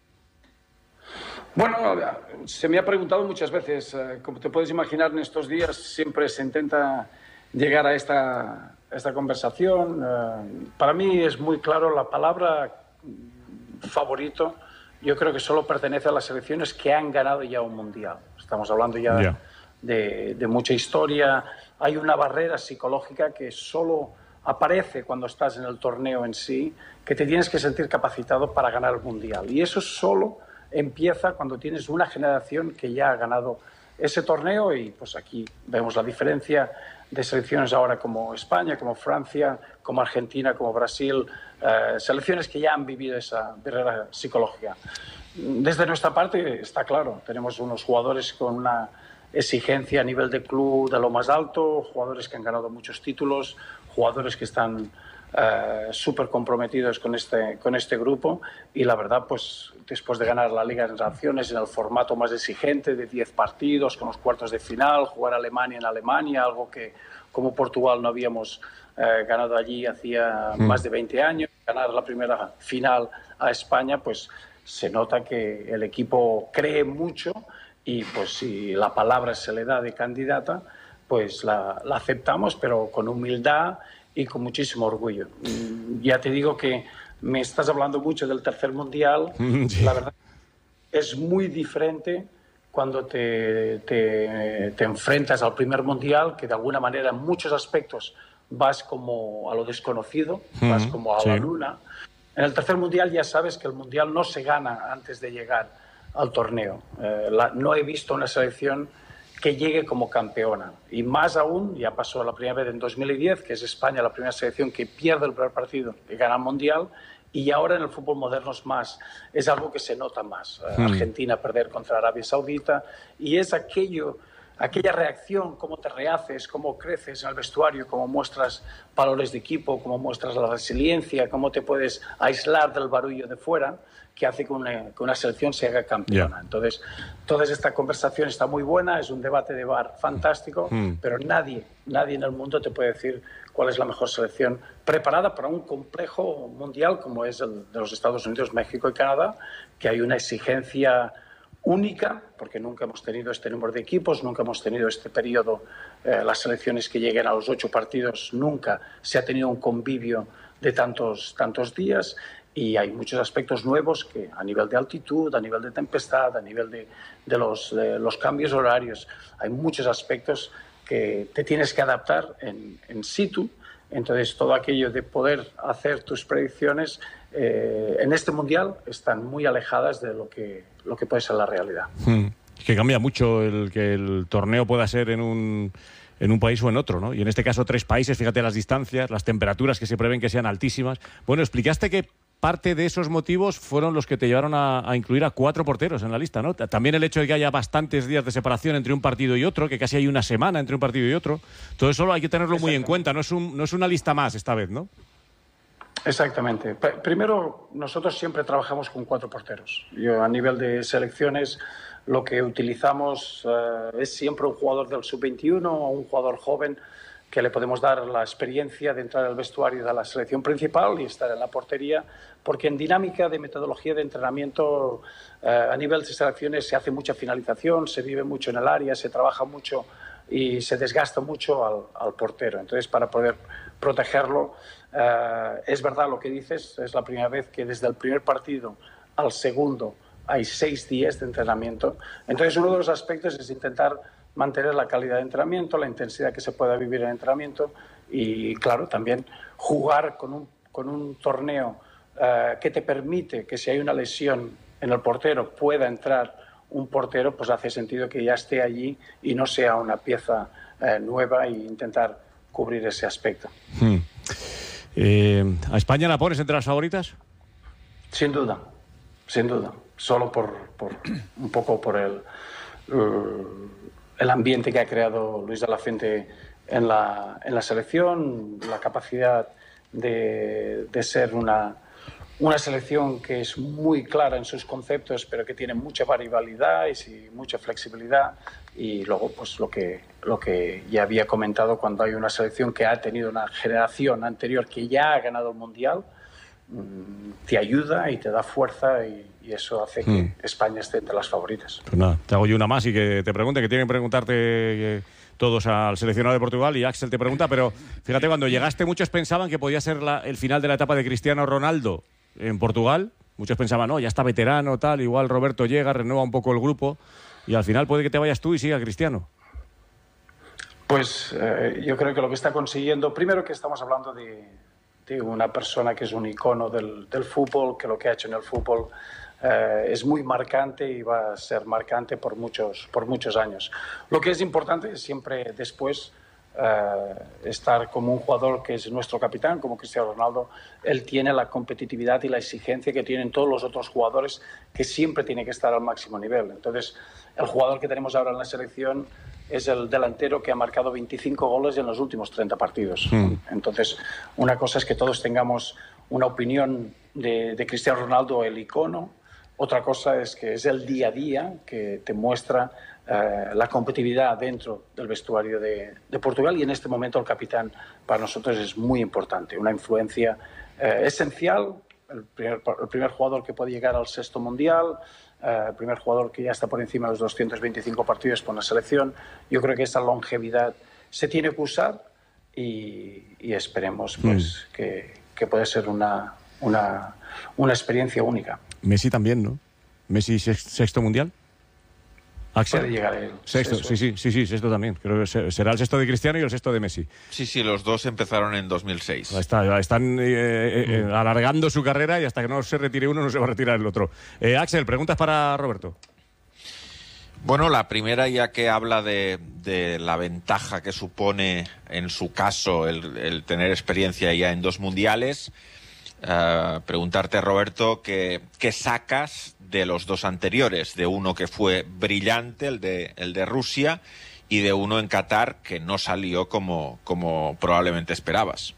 Bueno, se me ha preguntado muchas veces. Como te puedes imaginar, en estos días siempre se intenta llegar a esta, a esta conversación. Para mí es muy claro, la palabra favorito yo creo que solo pertenece a las selecciones que han ganado ya un Mundial. Estamos hablando ya yeah. de, de mucha historia. Hay una barrera psicológica que solo aparece cuando estás en el torneo en sí, que te tienes que sentir capacitado para ganar el Mundial. Y eso solo empieza cuando tienes una generación que ya ha ganado ese torneo, y pues aquí vemos la diferencia de selecciones ahora como España, como Francia, como Argentina, como Brasil, eh, selecciones que ya han vivido esa barrera psicológica. Desde nuestra parte está claro, tenemos unos jugadores con una exigencia a nivel de club de lo más alto, jugadores que han ganado muchos títulos, jugadores que están Uh, súper comprometidos con este, con este grupo, y la verdad, pues después de ganar la Liga de Naciones en el formato más exigente de diez partidos, con los cuartos de final, jugar a Alemania en Alemania, algo que como Portugal no habíamos uh, ganado allí hacía mm. más de veinte años, ganar la primera final a España, pues se nota que el equipo cree mucho, y pues si la palabra se le da de candidata, pues la, la aceptamos, pero con humildad y con muchísimo orgullo. Ya te digo que me estás hablando mucho del tercer mundial. Sí. La verdad es muy diferente cuando te, te, te enfrentas al primer mundial, que de alguna manera en muchos aspectos vas como a lo desconocido, mm, vas como a sí. la luna. En el tercer mundial ya sabes que el mundial no se gana antes de llegar al torneo. Eh, la, no he visto una selección que llegue como campeona. Y más aún, ya pasó la primera vez en dos mil diez, que es España la primera selección que pierde el primer partido y gana el Mundial, y ahora en el fútbol moderno es más, es algo que se nota más. Hmm. Argentina perder contra Arabia Saudita, y es aquello, aquella reacción, cómo te rehaces, cómo creces en el vestuario, cómo muestras valores de equipo, cómo muestras la resiliencia, cómo te puedes aislar del barullo de fuera, que hace que una, que una selección se haga campeona. Yeah. Entonces, toda esta conversación está muy buena, es un debate de bar fantástico, mm. pero nadie, nadie en el mundo te puede decir cuál es la mejor selección preparada para un complejo mundial como es el de los Estados Unidos, México y Canadá, que hay una exigencia única, porque nunca hemos tenido este número de equipos, nunca hemos tenido este periodo, eh, las selecciones que lleguen a los ocho partidos, nunca se ha tenido un convivio de tantos, tantos días. Y hay muchos aspectos nuevos que a nivel de altitud, a nivel de tempestad, a nivel de, de, los, de los cambios horarios, hay muchos aspectos que te tienes que adaptar en, en situ. Entonces, todo aquello de poder hacer tus predicciones eh, en este Mundial están muy alejadas de lo que, lo que puede ser la realidad. Hmm. Es que cambia mucho el que el torneo pueda ser en un... en un país o en otro, ¿no? Y en este caso tres países, fíjate las distancias, las temperaturas que se prevén que sean altísimas. Bueno, explicaste que parte de esos motivos fueron los que te llevaron a, a incluir a cuatro porteros en la lista, ¿no? También el hecho de que haya bastantes días de separación entre un partido y otro, que casi hay una semana entre un partido y otro. Todo eso hay que tenerlo muy en cuenta. No es, un, no es una lista más esta vez, ¿no? Exactamente. P- primero, nosotros siempre trabajamos con cuatro porteros. Yo, a nivel de selecciones, lo que utilizamos uh, es siempre un jugador del sub veintiuno o un jugador joven que le podemos dar la experiencia de entrar al vestuario de la selección principal y estar en la portería, porque en dinámica de metodología de entrenamiento uh, a nivel de selecciones se hace mucha finalización, se vive mucho en el área, se trabaja mucho y se desgasta mucho al, al portero. Entonces, para poder protegerlo, uh, es verdad lo que dices, es la primera vez que desde el primer partido al segundo hay seis días de entrenamiento. Entonces, uno de los aspectos es intentar mantener la calidad de entrenamiento, la intensidad que se pueda vivir en el entrenamiento y, claro, también jugar con un, con un torneo uh, que te permite que si hay una lesión en el portero pueda entrar un portero, pues hace sentido que ya esté allí y no sea una pieza uh, nueva e intentar cubrir ese aspecto. Hmm. Eh, ¿A España la pones entre las favoritas? Sin duda, sin duda. Solo por, por un poco por el, el ambiente que ha creado Luis de la Fuente en la, en la selección, la capacidad de, de ser una, una selección que es muy clara en sus conceptos, pero que tiene mucha variabilidad y mucha flexibilidad. Y luego, pues lo que, lo que ya había comentado, cuando hay una selección que ha tenido una generación anterior que ya ha ganado el Mundial, te ayuda y te da fuerza y, y eso hace que hmm. España esté entre las favoritas. Pues nada, te hago yo una más y que te pregunte, que tienen que preguntarte eh, todos al seleccionado de Portugal y Axel te pregunta, pero fíjate, cuando llegaste muchos pensaban que podía ser la, el final de la etapa de Cristiano Ronaldo en Portugal. Muchos pensaban, no, ya está veterano, tal, igual Roberto llega, renueva un poco el grupo y al final puede que te vayas tú y siga Cristiano. Pues eh, yo creo que lo que está consiguiendo, primero que estamos hablando de una persona que es un icono del, del fútbol, que lo que ha hecho en el fútbol eh, es muy marcante y va a ser marcante por muchos, por muchos años. Lo que es importante es siempre después eh, estar como un jugador que es nuestro capitán, como Cristiano Ronaldo. Él tiene la competitividad y la exigencia que tienen todos los otros jugadores, que siempre tiene que estar al máximo nivel. Entonces, el jugador que tenemos ahora en la selección es el delantero que ha marcado veinticinco goles en los últimos treinta partidos. Mm. Entonces, una cosa es que todos tengamos una opinión de, de Cristiano Ronaldo, el icono. Otra cosa es que es el día a día que te muestra eh, la competitividad dentro del vestuario de, de Portugal, y en este momento el capitán para nosotros es muy importante, una influencia eh, esencial, el primer, el primer jugador que puede llegar al sexto mundial, Uh, el primer jugador que ya está por encima de los doscientos veinticinco partidos con la selección. Yo creo que esa longevidad se tiene que usar y, y esperemos pues, mm. que, que pueda ser una, una, una experiencia única. Messi también, ¿no? Messi sexto mundial. Axel. Puede llegar el sexto, sí, sí, sí, sí, sexto también. Creo que será el sexto de Cristiano y el sexto de Messi. Sí, sí, los dos empezaron en dos mil seis. Está, están eh, eh, mm. alargando su carrera y hasta que no se retire uno no se va a retirar el otro. Eh, Axel, preguntas para Roberto. Bueno, la primera, ya que habla de, de la ventaja que supone en su caso el, el tener experiencia ya en dos mundiales, uh, preguntarte, Roberto, ¿qué, qué sacas de los dos anteriores? De uno que fue brillante, el de, el de Rusia, y de uno en Qatar que no salió como, como probablemente esperabas.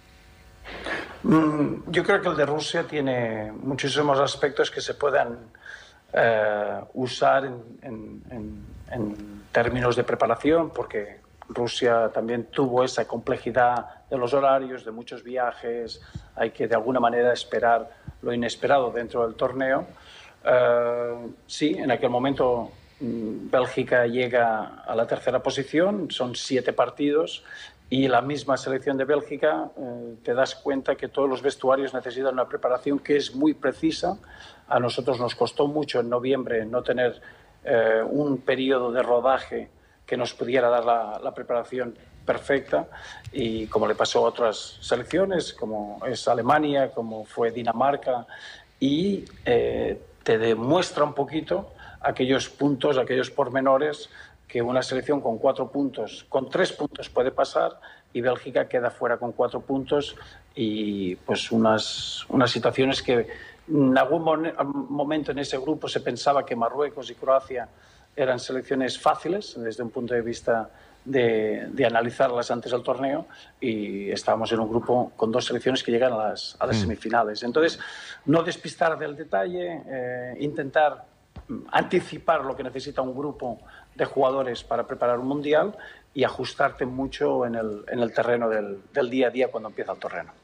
Mm, yo creo que el de Rusia tiene muchísimos aspectos que se puedan eh, usar en, en, en, en términos de preparación, porque Rusia también tuvo esa complejidad de los horarios, de muchos viajes, hay que de alguna manera esperar lo inesperado dentro del torneo. Uh, sí, en aquel momento um, Bélgica llega a la tercera posición, son siete partidos y la misma selección de Bélgica uh, te das cuenta que todos los vestuarios necesitan una preparación que es muy precisa. A nosotros nos costó mucho en noviembre no tener uh, un periodo de rodaje que nos pudiera dar la, la preparación perfecta, y como le pasó a otras selecciones como es Alemania, como fue Dinamarca, y eh, te demuestra un poquito aquellos puntos, aquellos pormenores que una selección con cuatro puntos, con tres puntos puede pasar y Bélgica queda fuera con cuatro puntos y pues unas, unas situaciones que en algún momento en ese grupo se pensaba que Marruecos y Croacia eran selecciones fáciles desde un punto de vista de, de analizarlas antes del torneo y estábamos en un grupo con dos selecciones que llegan a las, a las semifinales. Entonces, no despistar del detalle, eh, intentar anticipar lo que necesita un grupo de jugadores para preparar un mundial y ajustarte mucho en el, en el terreno del, del día a día cuando empieza el torneo.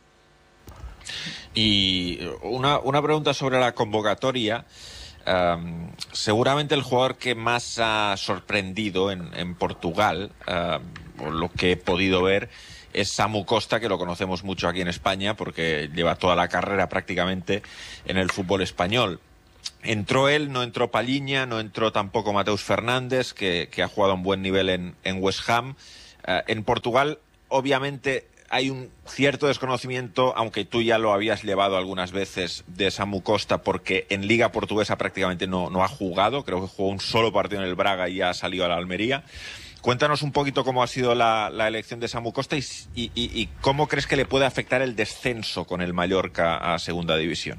Y una, una pregunta sobre la convocatoria. Um, seguramente el jugador que más ha sorprendido en, en Portugal, uh, por lo que he podido ver, es Samu Costa, que lo conocemos mucho aquí en España porque lleva toda la carrera prácticamente en el fútbol español. Entró él, no entró Palhinha, no entró tampoco Mateus Fernández, que, que ha jugado a un buen nivel en, en West Ham. Uh, en Portugal, obviamente, hay un cierto desconocimiento, aunque tú ya lo habías llevado algunas veces, de Samu Costa, porque en Liga Portuguesa prácticamente no, no ha jugado. Creo que jugó un solo partido en el Braga y ya ha salido a la Almería. Cuéntanos un poquito cómo ha sido la, la elección de Samu Costa y, y, y cómo crees que le puede afectar el descenso con el Mallorca a Segunda División.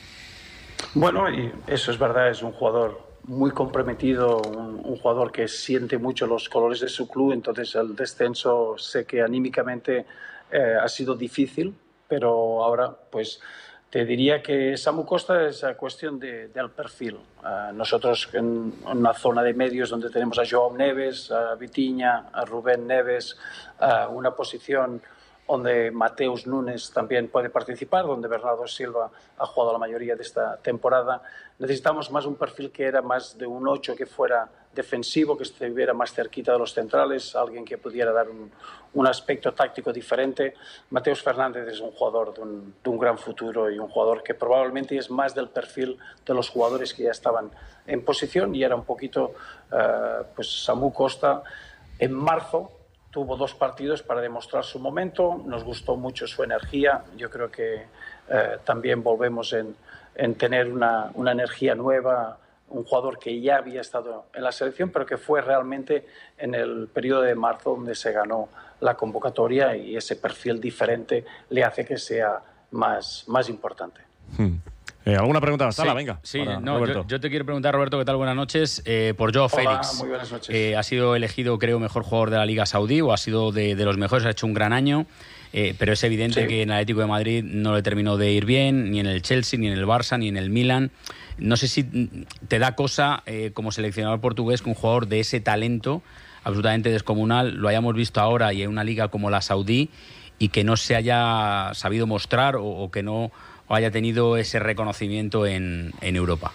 Bueno, y eso es verdad, es un jugador muy comprometido, un, un jugador que siente mucho los colores de su club, entonces el descenso sé que anímicamente eh, ha sido difícil, pero ahora pues te diría que Samu Costa es cuestión de, del perfil. Uh, nosotros en, en una zona de medios donde tenemos a João Neves, a Vitinha, a Rubén Neves, uh, una posición donde Mateus Nunes también puede participar, donde Bernardo Silva ha jugado la mayoría de esta temporada. Necesitamos más un perfil que era más de un ocho, que fuera defensivo, que estuviera más cerquita de los centrales, alguien que pudiera dar un, un aspecto táctico diferente. Mateus Fernández es un jugador de un, de un gran futuro y un jugador que probablemente es más del perfil de los jugadores que ya estaban en posición y era un poquito uh, pues Samu Costa. En marzo tuvo dos partidos para demostrar su momento, nos gustó mucho su energía, yo creo que eh, también volvemos en, en tener una, una energía nueva, un jugador que ya había estado en la selección, pero que fue realmente en el periodo de marzo donde se ganó la convocatoria y ese perfil diferente le hace que sea más, más importante. Hmm. Eh, ¿Alguna pregunta más? Sí, Sala, venga. Sí, no, yo, yo te quiero preguntar, Roberto, ¿qué tal? Buenas noches. Eh, por Joao Félix. Muy buenas noches. Eh, ha sido elegido, creo, mejor jugador de la Liga Saudí o ha sido de, de los mejores, ha hecho un gran año. Eh, pero es evidente sí. que en el Atlético de Madrid no le terminó de ir bien, ni en el Chelsea, ni en el Barça, ni en el Milan. No sé si te da cosa, eh, como seleccionador portugués, que un jugador de ese talento absolutamente descomunal lo hayamos visto ahora y en una liga como la Saudí y que no se haya sabido mostrar o, o que no haya tenido ese reconocimiento en, en Europa.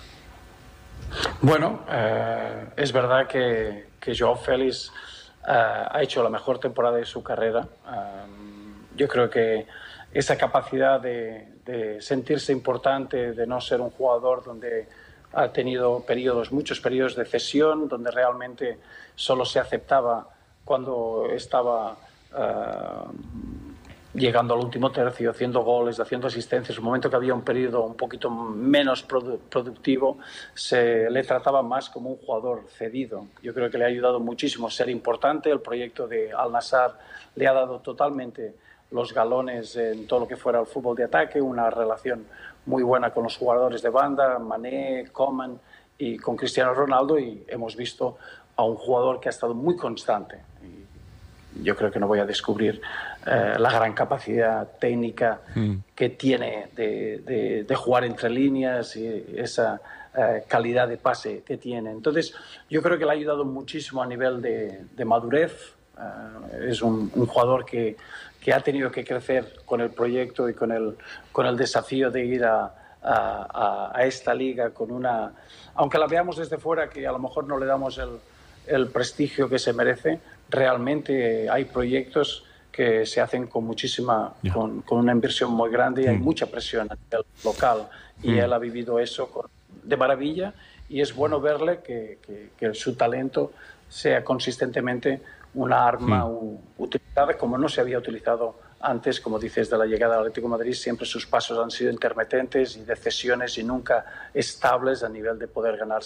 Bueno, eh, es verdad que, que Joao Félix eh, ha hecho la mejor temporada de su carrera. Eh, yo creo que esa capacidad de, de sentirse importante, de no ser un jugador donde ha tenido periodos, muchos periodos de cesión, donde realmente solo se aceptaba cuando estaba Uh, llegando al último tercio, haciendo goles, haciendo asistencias. En un momento que había un periodo un poquito menos produ- productivo, se le trataba más como un jugador cedido. Yo creo que le ha ayudado muchísimo a ser importante. El proyecto de Al Nassr le ha dado totalmente los galones en todo lo que fuera el fútbol de ataque, una relación muy buena con los jugadores de banda, Mané, Coman y con Cristiano Ronaldo, y hemos visto a un jugador que ha estado muy constante. Yo creo que no voy a descubrir eh, la gran capacidad técnica mm. que tiene de, de, de jugar entre líneas y esa eh, calidad de pase que tiene. Entonces, yo creo que le ha ayudado muchísimo a nivel de, de madurez. Uh, es un, un jugador que, que ha tenido que crecer con el proyecto y con el, con el desafío de ir a, a, a esta liga con una... Aunque la veamos desde fuera, que a lo mejor no le damos el, el prestigio que se merece, realmente hay proyectos que se hacen con muchísima, yeah. con, con una inversión muy grande y mm. hay mucha presión a nivel local y mm. él ha vivido eso con, de maravilla y es bueno verle que, que, que su talento sea consistentemente una arma mm. utilizada como no se había utilizado antes, como dices, de la llegada al Atlético de Madrid. Siempre sus pasos han sido intermitentes y de cesiones y nunca estables a nivel de poder ganarse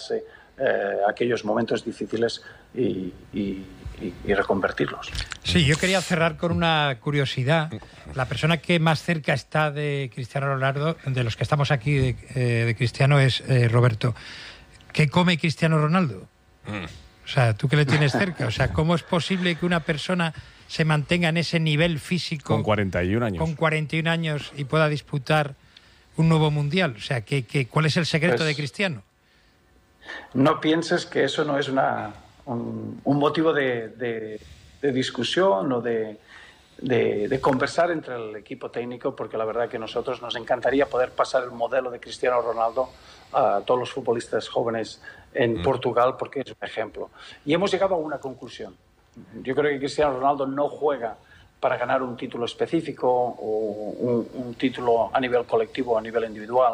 eh, aquellos momentos difíciles y, y, y, y reconvertirlos. Sí, yo quería cerrar con una curiosidad. La persona que más cerca está de Cristiano Ronaldo, de los que estamos aquí de, eh, de Cristiano, es eh, Roberto. ¿Qué come Cristiano Ronaldo? Mm. O sea, tú que le tienes cerca. O sea, ¿cómo es posible que una persona se mantenga en ese nivel físico con cuarenta y un años, con cuarenta y un años y pueda disputar un nuevo mundial? O sea, ¿qué, qué, ¿cuál es el secreto pues, de Cristiano? No pienses que eso no es una, un, un motivo de, de, de discusión o de, de, de conversar entre el equipo técnico, porque la verdad que a nosotros nos encantaría poder pasar el modelo de Cristiano Ronaldo a todos los futbolistas jóvenes en mm. Portugal, porque es un ejemplo. Y hemos llegado a una conclusión. Yo creo que Cristiano Ronaldo no juega para ganar un título específico o un, un título a nivel colectivo o a nivel individual.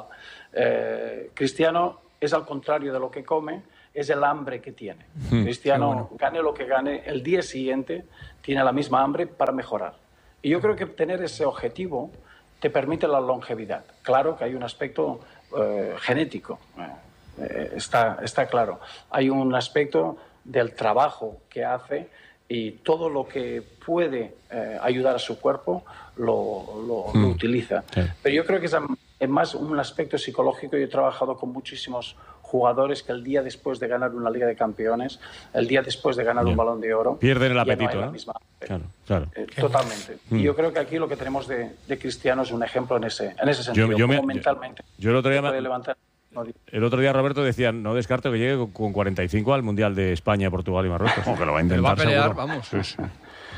Eh, Cristiano es al contrario de lo que come, es el hambre que tiene. Mm, Cristiano, bueno. gane lo que gane, el día siguiente tiene la misma hambre para mejorar. Y yo creo que tener ese objetivo te permite la longevidad. Claro que hay un aspecto eh, genético, eh, está, está claro. Hay un aspecto del trabajo que hace y todo lo que puede eh, ayudar a su cuerpo lo, lo, mm. lo utiliza. Sí. Pero yo creo que es, es más un aspecto psicológico. Yo he trabajado con muchísimos jugadores que el día después de ganar una Liga de Campeones, el día después de ganar yeah. un Balón de Oro, pierden el apetito, no hay ¿no? la misma, claro, claro. Eh, totalmente. Mm. Y yo creo que aquí lo que tenemos de, de Cristiano es un ejemplo en ese, en ese sentido, yo, yo como me, mentalmente. Yo, yo el otro día puede levantar. El otro día Roberto decía, no descarto que llegue con cuarenta y cinco al Mundial de España, Portugal y Marruecos. Oh, que lo va a intentar, va a pelear, seguro. Vamos. Sí, sí.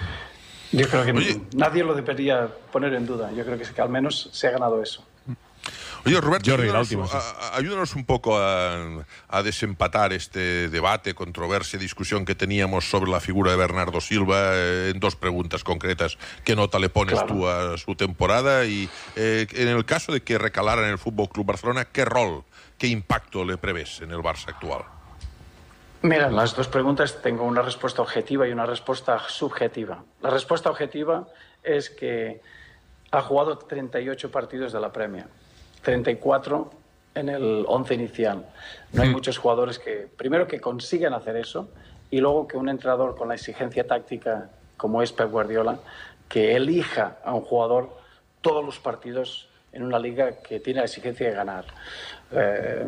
Yo creo que Oye. nadie lo debería poner en duda. Yo creo que, que al menos se ha ganado eso. Oye, Roberto, Jordi, ayúdanos, última, sí. a, ayúdanos un poco a, a desempatar este debate, controversia, discusión que teníamos sobre la figura de Bernardo Silva eh, en dos preguntas concretas. ¿Qué nota le pones claro. tú a su temporada? Y eh, en el caso de que recalara en el F C Barcelona, ¿qué rol, qué impacto le prevés en el Barça actual? Mira, las dos preguntas tengo una respuesta objetiva y una respuesta subjetiva. La respuesta objetiva es que ha jugado treinta y ocho partidos de la Premier, treinta y cuatro en el once inicial. No hay muchos jugadores que, primero, que consigan hacer eso y luego que un entrenador con la exigencia táctica como es Pep Guardiola, que elija a un jugador todos los partidos en una liga que tiene la exigencia de ganar. Eh,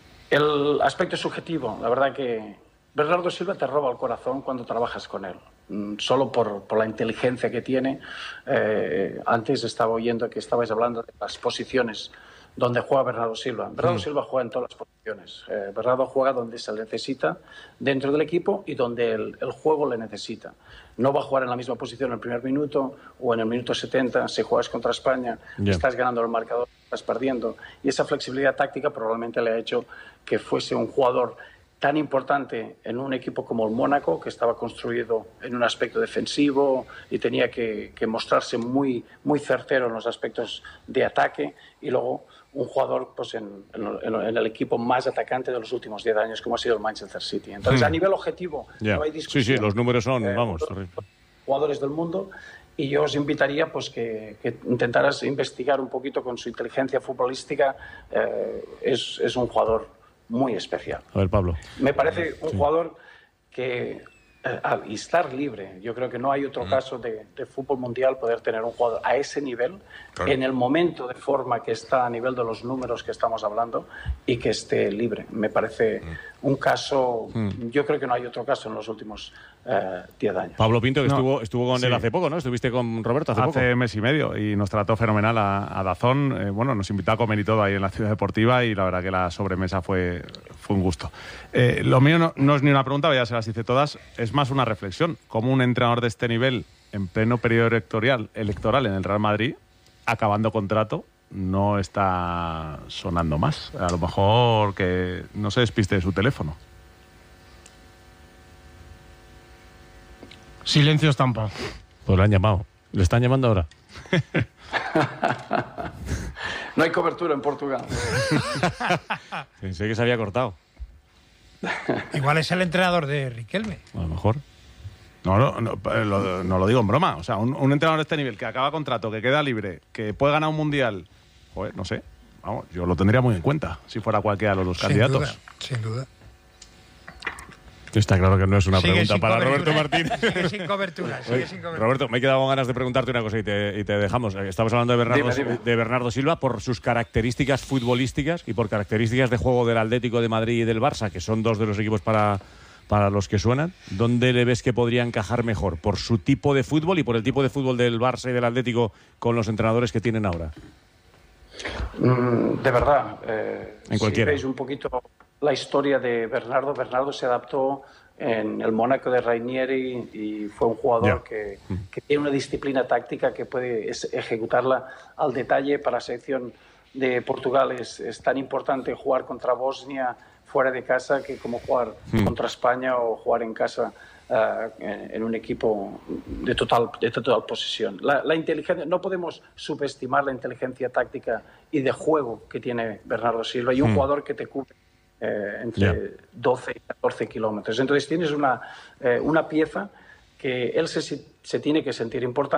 el aspecto subjetivo, la verdad que Bernardo Silva te roba el corazón cuando trabajas con él, solo por, por la inteligencia que tiene. Eh, antes estaba oyendo que estabais hablando de las posiciones donde juega Bernardo Silva. Bernardo mm. Silva juega en todas las posiciones. Eh, Bernardo juega donde se le necesita dentro del equipo y donde el, el juego le necesita. No va a jugar en la misma posición en el primer minuto o en el minuto setenta. Si juegas contra España, yeah. estás ganando el marcador, estás perdiendo. Y esa flexibilidad táctica probablemente le ha hecho que fuese un jugador tan importante en un equipo como el Mónaco, que estaba construido en un aspecto defensivo y tenía que, que mostrarse muy, muy certero en los aspectos de ataque, y luego un jugador pues, en, en, en el equipo más atacante de los últimos diez años, como ha sido el Manchester City. Entonces, hmm. a nivel objetivo, yeah. no hay discusión. Sí, sí, los números son, eh, vamos... jugadores del mundo, y yo os invitaría pues que, que intentaras investigar un poquito con su inteligencia futbolística. Eh, es, es un jugador muy especial. A ver, Pablo. Me parece un sí. jugador que, eh, al estar libre, yo creo que no hay otro mm. caso de, de fútbol mundial poder tener un jugador a ese nivel, claro. en el momento de forma que está, a nivel de los números que estamos hablando, y que esté libre. Me parece mm. un caso, mm. yo creo que no hay otro caso en los últimos eh, diez años. Pablo Pinto, que no. estuvo, estuvo con sí. él hace poco, ¿no? Estuviste con Roberto hace, hace poco. Hace mes y medio, y nos trató fenomenal a, a Dazón. Eh, bueno, nos invitó a comer y todo ahí en la Ciudad Deportiva, y la verdad que la sobremesa fue, fue un gusto. Eh, lo mío no, no es ni una pregunta, ya se las hice todas, es más una reflexión. Como un entrenador de este nivel, en pleno periodo electoral, electoral en el Real Madrid, acabando contrato, no está sonando más. A lo mejor que no se despiste de su teléfono. Silencio estampa. Pues lo han llamado. ¿Le están llamando ahora? No hay cobertura en Portugal. Pensé que se había cortado. Igual es el entrenador de Riquelme. A lo mejor. No, no, no, lo, no lo digo en broma. O sea, un, un entrenador de este nivel que acaba contrato, que queda libre, que puede ganar un mundial, joder, no sé. Vamos, yo lo tendría muy en cuenta si fuera cualquiera de los dos sin candidatos. Duda, sin duda. Está claro que no es una Sigue pregunta sin para cobertura. Roberto Martínez. Sigue sin cobertura, sigue Oye, sin cobertura. Roberto, me he quedado con ganas de preguntarte una cosa y te, y te dejamos. Estamos hablando de Bernardo, Dime, dime. de Bernardo Silva por sus características futbolísticas y por características de juego del Atlético de Madrid y del Barça, que son dos de los equipos para, para los que suenan. ¿Dónde le ves que podría encajar mejor? ¿Por su tipo de fútbol y por el tipo de fútbol del Barça y del Atlético con los entrenadores que tienen ahora? Mm, de verdad, eh, En si cualquiera. veis un poquito la historia de Bernardo, Bernardo se adaptó en el Mónaco de Ranieri y fue un jugador que, que tiene una disciplina táctica que puede es- ejecutarla al detalle. Para la selección de Portugal es, es tan importante jugar contra Bosnia fuera de casa que como jugar Mm. contra España o jugar en casa ah, en, en un equipo de total, de total posesión. La, la inteligencia, no podemos subestimar la inteligencia táctica y de juego que tiene Bernardo Silva y un Mm. jugador que te cubre eh, entre Ya. doce y catorce kilómetros. Entonces tienes una, eh, una pieza que él se, se tiene que sentir importante.